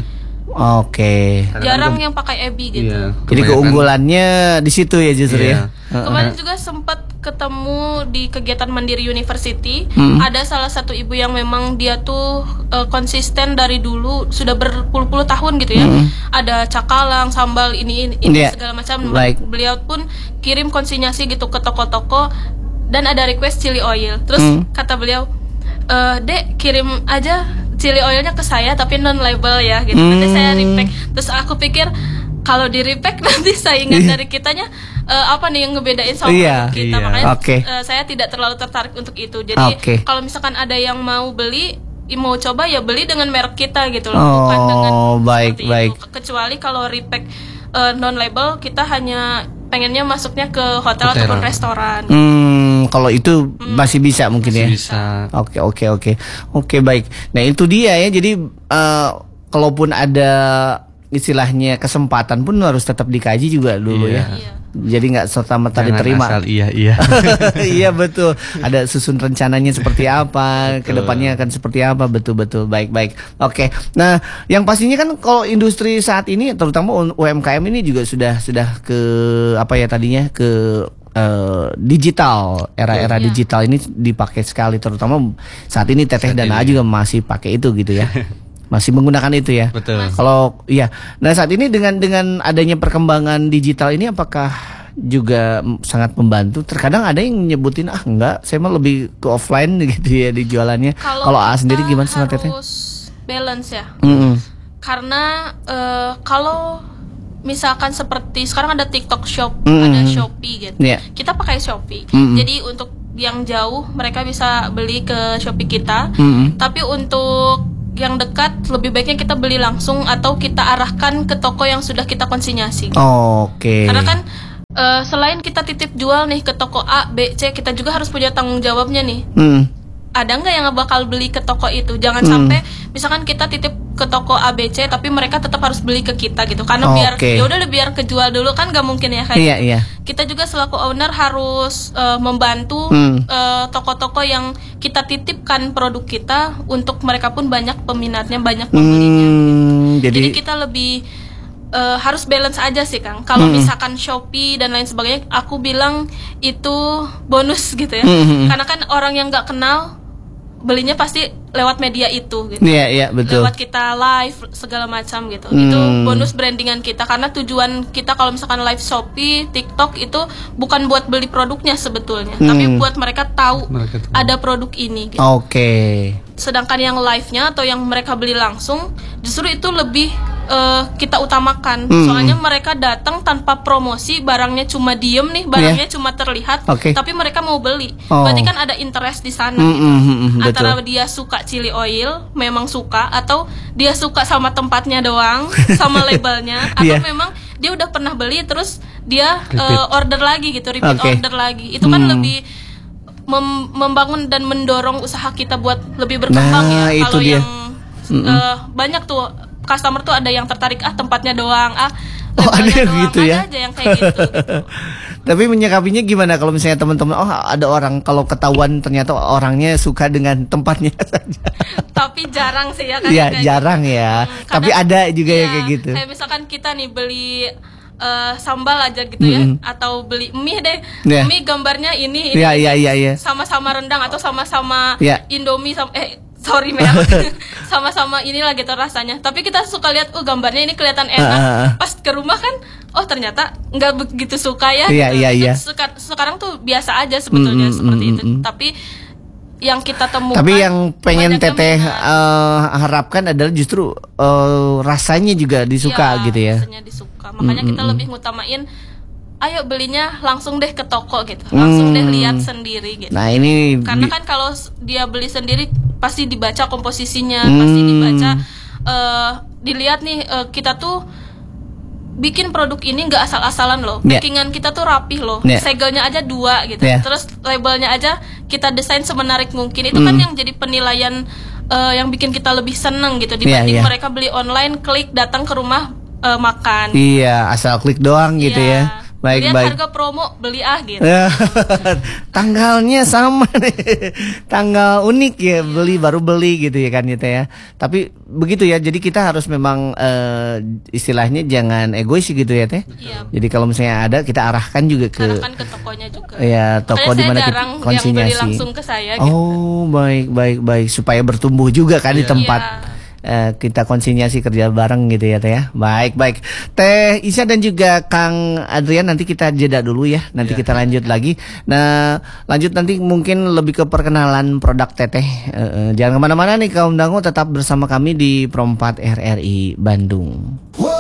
[SPEAKER 2] Oke.
[SPEAKER 1] Jarang yang pakai Ebi gitu.
[SPEAKER 3] Iya,
[SPEAKER 2] Jadi
[SPEAKER 3] kebanyakan-
[SPEAKER 2] keunggulannya di situ ya justru
[SPEAKER 3] Iya.
[SPEAKER 2] ya. Heeh.
[SPEAKER 1] Kemarin juga sempat ketemu di kegiatan Mandiri University,
[SPEAKER 2] Hmm.
[SPEAKER 1] ada salah satu ibu yang memang dia tuh eh, konsisten dari dulu sudah berpuluh-puluh tahun gitu ya. Ada cakalang, sambal ini ini, ini
[SPEAKER 2] Iya.
[SPEAKER 1] segala macam.
[SPEAKER 2] Baik.
[SPEAKER 1] Beliau pun kirim konsinyasi gitu ke toko-toko dan ada request chili oil. Terus
[SPEAKER 2] Hmm.
[SPEAKER 1] kata beliau, "Eh, Dek, kirim aja chili oilnya ke saya tapi non label ya gitu." Nanti saya
[SPEAKER 2] Hmm.
[SPEAKER 1] repack. Terus aku pikir kalau di repack nanti saingan dari kitanya eh, apa nih yang ngebedain sama
[SPEAKER 2] Iya.
[SPEAKER 1] kita.
[SPEAKER 3] Iya.
[SPEAKER 1] Makanya
[SPEAKER 2] Oke.
[SPEAKER 1] eh, saya tidak terlalu tertarik untuk itu. Jadi
[SPEAKER 2] Oke.
[SPEAKER 1] kalau misalkan ada yang mau beli, i- mau coba ya beli dengan merek kita gitu loh,
[SPEAKER 2] Oh,
[SPEAKER 1] bukan dengan
[SPEAKER 2] baik,
[SPEAKER 1] seperti
[SPEAKER 2] baik.
[SPEAKER 1] itu. Kecuali kalau repack non label, kita hanya pengennya masuknya ke hotel,
[SPEAKER 3] Hotel.
[SPEAKER 1] ataupun restoran.
[SPEAKER 2] Hmm, kalau itu masih bisa mungkin ya.
[SPEAKER 3] Bisa.
[SPEAKER 2] Oke, oke, oke. Oke, baik. Nah, itu dia ya. Jadi eh, kalaupun ada istilahnya kesempatan pun harus tetap dikaji juga dulu
[SPEAKER 3] Iya.
[SPEAKER 2] ya.
[SPEAKER 1] Iya.
[SPEAKER 2] Jadi nggak serta-merta
[SPEAKER 3] Jangan
[SPEAKER 2] diterima.
[SPEAKER 3] asal iya iya.
[SPEAKER 2] Iya betul. Ada susun rencananya seperti apa, kedepannya akan seperti apa, betul-betul. Baik-baik. Oke. Nah, yang pastinya kan kalau industri saat ini, terutama U M K M ini juga sudah sudah ke apa ya tadinya ke eh, digital, era-era
[SPEAKER 1] Iya.
[SPEAKER 2] digital ini dipakai sekali, terutama saat ini Teteh
[SPEAKER 3] Saat
[SPEAKER 2] dan A
[SPEAKER 3] ini.
[SPEAKER 2] juga masih pakai itu gitu ya. Masih menggunakan itu ya.
[SPEAKER 3] Betul.
[SPEAKER 2] Kalau iya, nah saat ini dengan dengan adanya perkembangan digital ini, apakah juga sangat membantu. Terkadang ada yang nyebutin ah enggak, saya mah lebih ke offline gitu ya di jualannya. Kalau A sendiri gimana sama Teteh?
[SPEAKER 1] Harus balance ya.
[SPEAKER 2] Mm-hmm.
[SPEAKER 1] Karena uh, kalau misalkan seperti sekarang ada TikTok Shop,
[SPEAKER 2] mm-hmm.
[SPEAKER 1] ada Shopee gitu.
[SPEAKER 2] Yeah.
[SPEAKER 1] Kita pakai Shopee.
[SPEAKER 2] Mm-hmm.
[SPEAKER 1] Jadi untuk yang jauh mereka bisa beli ke Shopee kita.
[SPEAKER 2] Mm-hmm.
[SPEAKER 1] Tapi untuk yang dekat lebih baiknya kita beli langsung atau kita arahkan ke toko yang sudah kita konsinyasi.
[SPEAKER 2] Oh, oke. Okay.
[SPEAKER 1] Karena kan uh, selain kita titip jual nih ke toko A, B, C, kita juga harus punya tanggung jawabnya nih.
[SPEAKER 2] Mm.
[SPEAKER 1] Ada nggak yang bakal beli ke toko itu? Jangan
[SPEAKER 2] mm.
[SPEAKER 1] sampai misalkan kita titip ke toko A, B, C tapi mereka tetap harus beli ke kita gitu. Karena
[SPEAKER 2] oh,
[SPEAKER 1] biar
[SPEAKER 2] okay.
[SPEAKER 1] ya udah biar kejual dulu kan nggak mungkin ya kayak.
[SPEAKER 2] Iya, iya.
[SPEAKER 1] Kita juga selaku owner harus uh, membantu
[SPEAKER 2] hmm.
[SPEAKER 1] uh, toko-toko yang kita titipkan produk kita untuk mereka pun banyak peminatnya, banyak pembelinya.
[SPEAKER 2] Hmm,
[SPEAKER 1] jadi,
[SPEAKER 2] jadi
[SPEAKER 1] kita lebih uh, harus balance aja sih Kang. Kalau hmm. misalkan Shopee dan lain sebagainya, aku bilang itu bonus gitu ya.
[SPEAKER 2] Hmm.
[SPEAKER 1] Karena kan orang yang nggak kenal belinya pasti lewat media itu gitu.
[SPEAKER 2] Iya, iya, betul.
[SPEAKER 1] Lewat kita live segala macam gitu.
[SPEAKER 2] Hmm.
[SPEAKER 1] Itu bonus brandingan kita karena tujuan kita kalau misalkan live Shopee, TikTok itu bukan buat beli produknya sebetulnya, hmm. tapi buat mereka tahu mereka ada produk ini gitu.
[SPEAKER 2] Oke. Okay.
[SPEAKER 1] Sedangkan yang live-nya atau yang mereka beli langsung justru itu lebih uh, kita utamakan. Hmm. Soalnya mereka datang tanpa promosi, barangnya cuma diem nih, barangnya yeah. cuma terlihat,
[SPEAKER 2] okay.
[SPEAKER 1] tapi mereka mau beli.
[SPEAKER 2] Oh.
[SPEAKER 1] Berarti kan ada interest di sana
[SPEAKER 2] mm,
[SPEAKER 1] gitu.
[SPEAKER 2] Mm, mm,
[SPEAKER 1] Antara
[SPEAKER 2] betul.
[SPEAKER 1] dia suka chili oil, memang suka, atau dia suka sama tempatnya doang, sama labelnya, atau yeah. memang dia udah pernah beli terus dia uh, order lagi gitu, repeat okay. order lagi. Itu kan hmm. lebih Mem- membangun dan mendorong usaha kita buat lebih berkembang
[SPEAKER 2] nah,
[SPEAKER 1] ya. Kalau yang uh, banyak tuh customer tuh ada yang tertarik ah tempatnya doang ah.
[SPEAKER 2] Oh ada
[SPEAKER 1] doang.
[SPEAKER 2] gitu ya.
[SPEAKER 1] Ada aja yang kayak gitu. gitu.
[SPEAKER 2] Tapi menyikapinya gimana kalau misalnya teman-teman oh ada orang kalau ketahuan ternyata orangnya suka dengan tempatnya saja.
[SPEAKER 1] Tapi jarang sih ya kan.
[SPEAKER 2] Iya jarang gitu. Ya. Hmm, Tapi ada juga ya, ya kayak gitu.
[SPEAKER 1] Kayak misalkan kita nih beli Uh, sambal aja gitu ya, mm-hmm. atau beli mie deh, yeah. mie gambarnya ini, ini,
[SPEAKER 2] yeah, yeah, yeah, yeah.
[SPEAKER 1] sama-sama rendang atau sama-sama
[SPEAKER 2] yeah.
[SPEAKER 1] Indomie, sama, eh sorry merek, sama-sama inilah gitu rasanya. Tapi kita suka lihat, oh gambarnya ini kelihatan enak, uh, pas ke rumah kan, oh ternyata nggak begitu suka ya.
[SPEAKER 2] Yeah,
[SPEAKER 1] gitu.
[SPEAKER 2] yeah, yeah.
[SPEAKER 1] Seka- sekarang tuh biasa aja sebetulnya mm-hmm, seperti mm-hmm. itu, tapi yang kita temukan.
[SPEAKER 2] Tapi yang pengen Teteh uh, harapkan adalah justru uh, rasanya juga disuka
[SPEAKER 1] ya,
[SPEAKER 2] gitu ya.
[SPEAKER 1] Rasanya disuka. Makanya mm-hmm. kita lebih ngutamain ayo belinya langsung deh ke toko gitu. Langsung mm. deh lihat sendiri gitu.
[SPEAKER 2] Nah, ini
[SPEAKER 1] karena kan kalau dia beli sendiri pasti dibaca komposisinya, mm. pasti dibaca uh, dilihat nih uh, kita tuh bikin produk ini nggak asal-asalan loh. Yeah. Packingan kita tuh rapih loh. Yeah. Segelnya aja dua gitu. Yeah. Terus labelnya aja kita desain semenarik mungkin. Itu mm. kan yang jadi penilaian uh, yang bikin kita lebih seneng gitu dibanding yeah, yeah. mereka beli online, klik datang ke rumah uh, makan.
[SPEAKER 2] Iya, asal klik doang gitu yeah. ya. Baik,
[SPEAKER 1] lihat
[SPEAKER 2] baik.
[SPEAKER 1] harga promo beli ah gitu.
[SPEAKER 2] Tanggalnya sama nih. Tanggal unik ya, beli baru beli gitu ya kan itu ya. Tapi begitu ya. Jadi kita harus memang uh, istilahnya jangan egois gitu ya Teh.
[SPEAKER 1] Iya.
[SPEAKER 2] Jadi kalau misalnya ada kita arahkan juga ke
[SPEAKER 1] arahkan ke tokonya juga.
[SPEAKER 2] Ya, toko di mana kita konsinyasi.
[SPEAKER 1] Yang beli langsung ke saya gitu.
[SPEAKER 2] Oh, baik baik baik supaya bertumbuh juga kan yeah. di tempat. Yeah. Uh, kita konsinyasi kerja bareng gitu ya Teh ya. Baik baik. Teh Isya dan juga Kang Adrian nanti kita jeda dulu ya. Nanti ya. Kita lanjut lagi. Nah lanjut nanti mungkin lebih ke perkenalan produk Teteh. Uh, uh, jangan kemana-mana nih kaum dangu, tetap bersama kami di Pro empat R R I Bandung.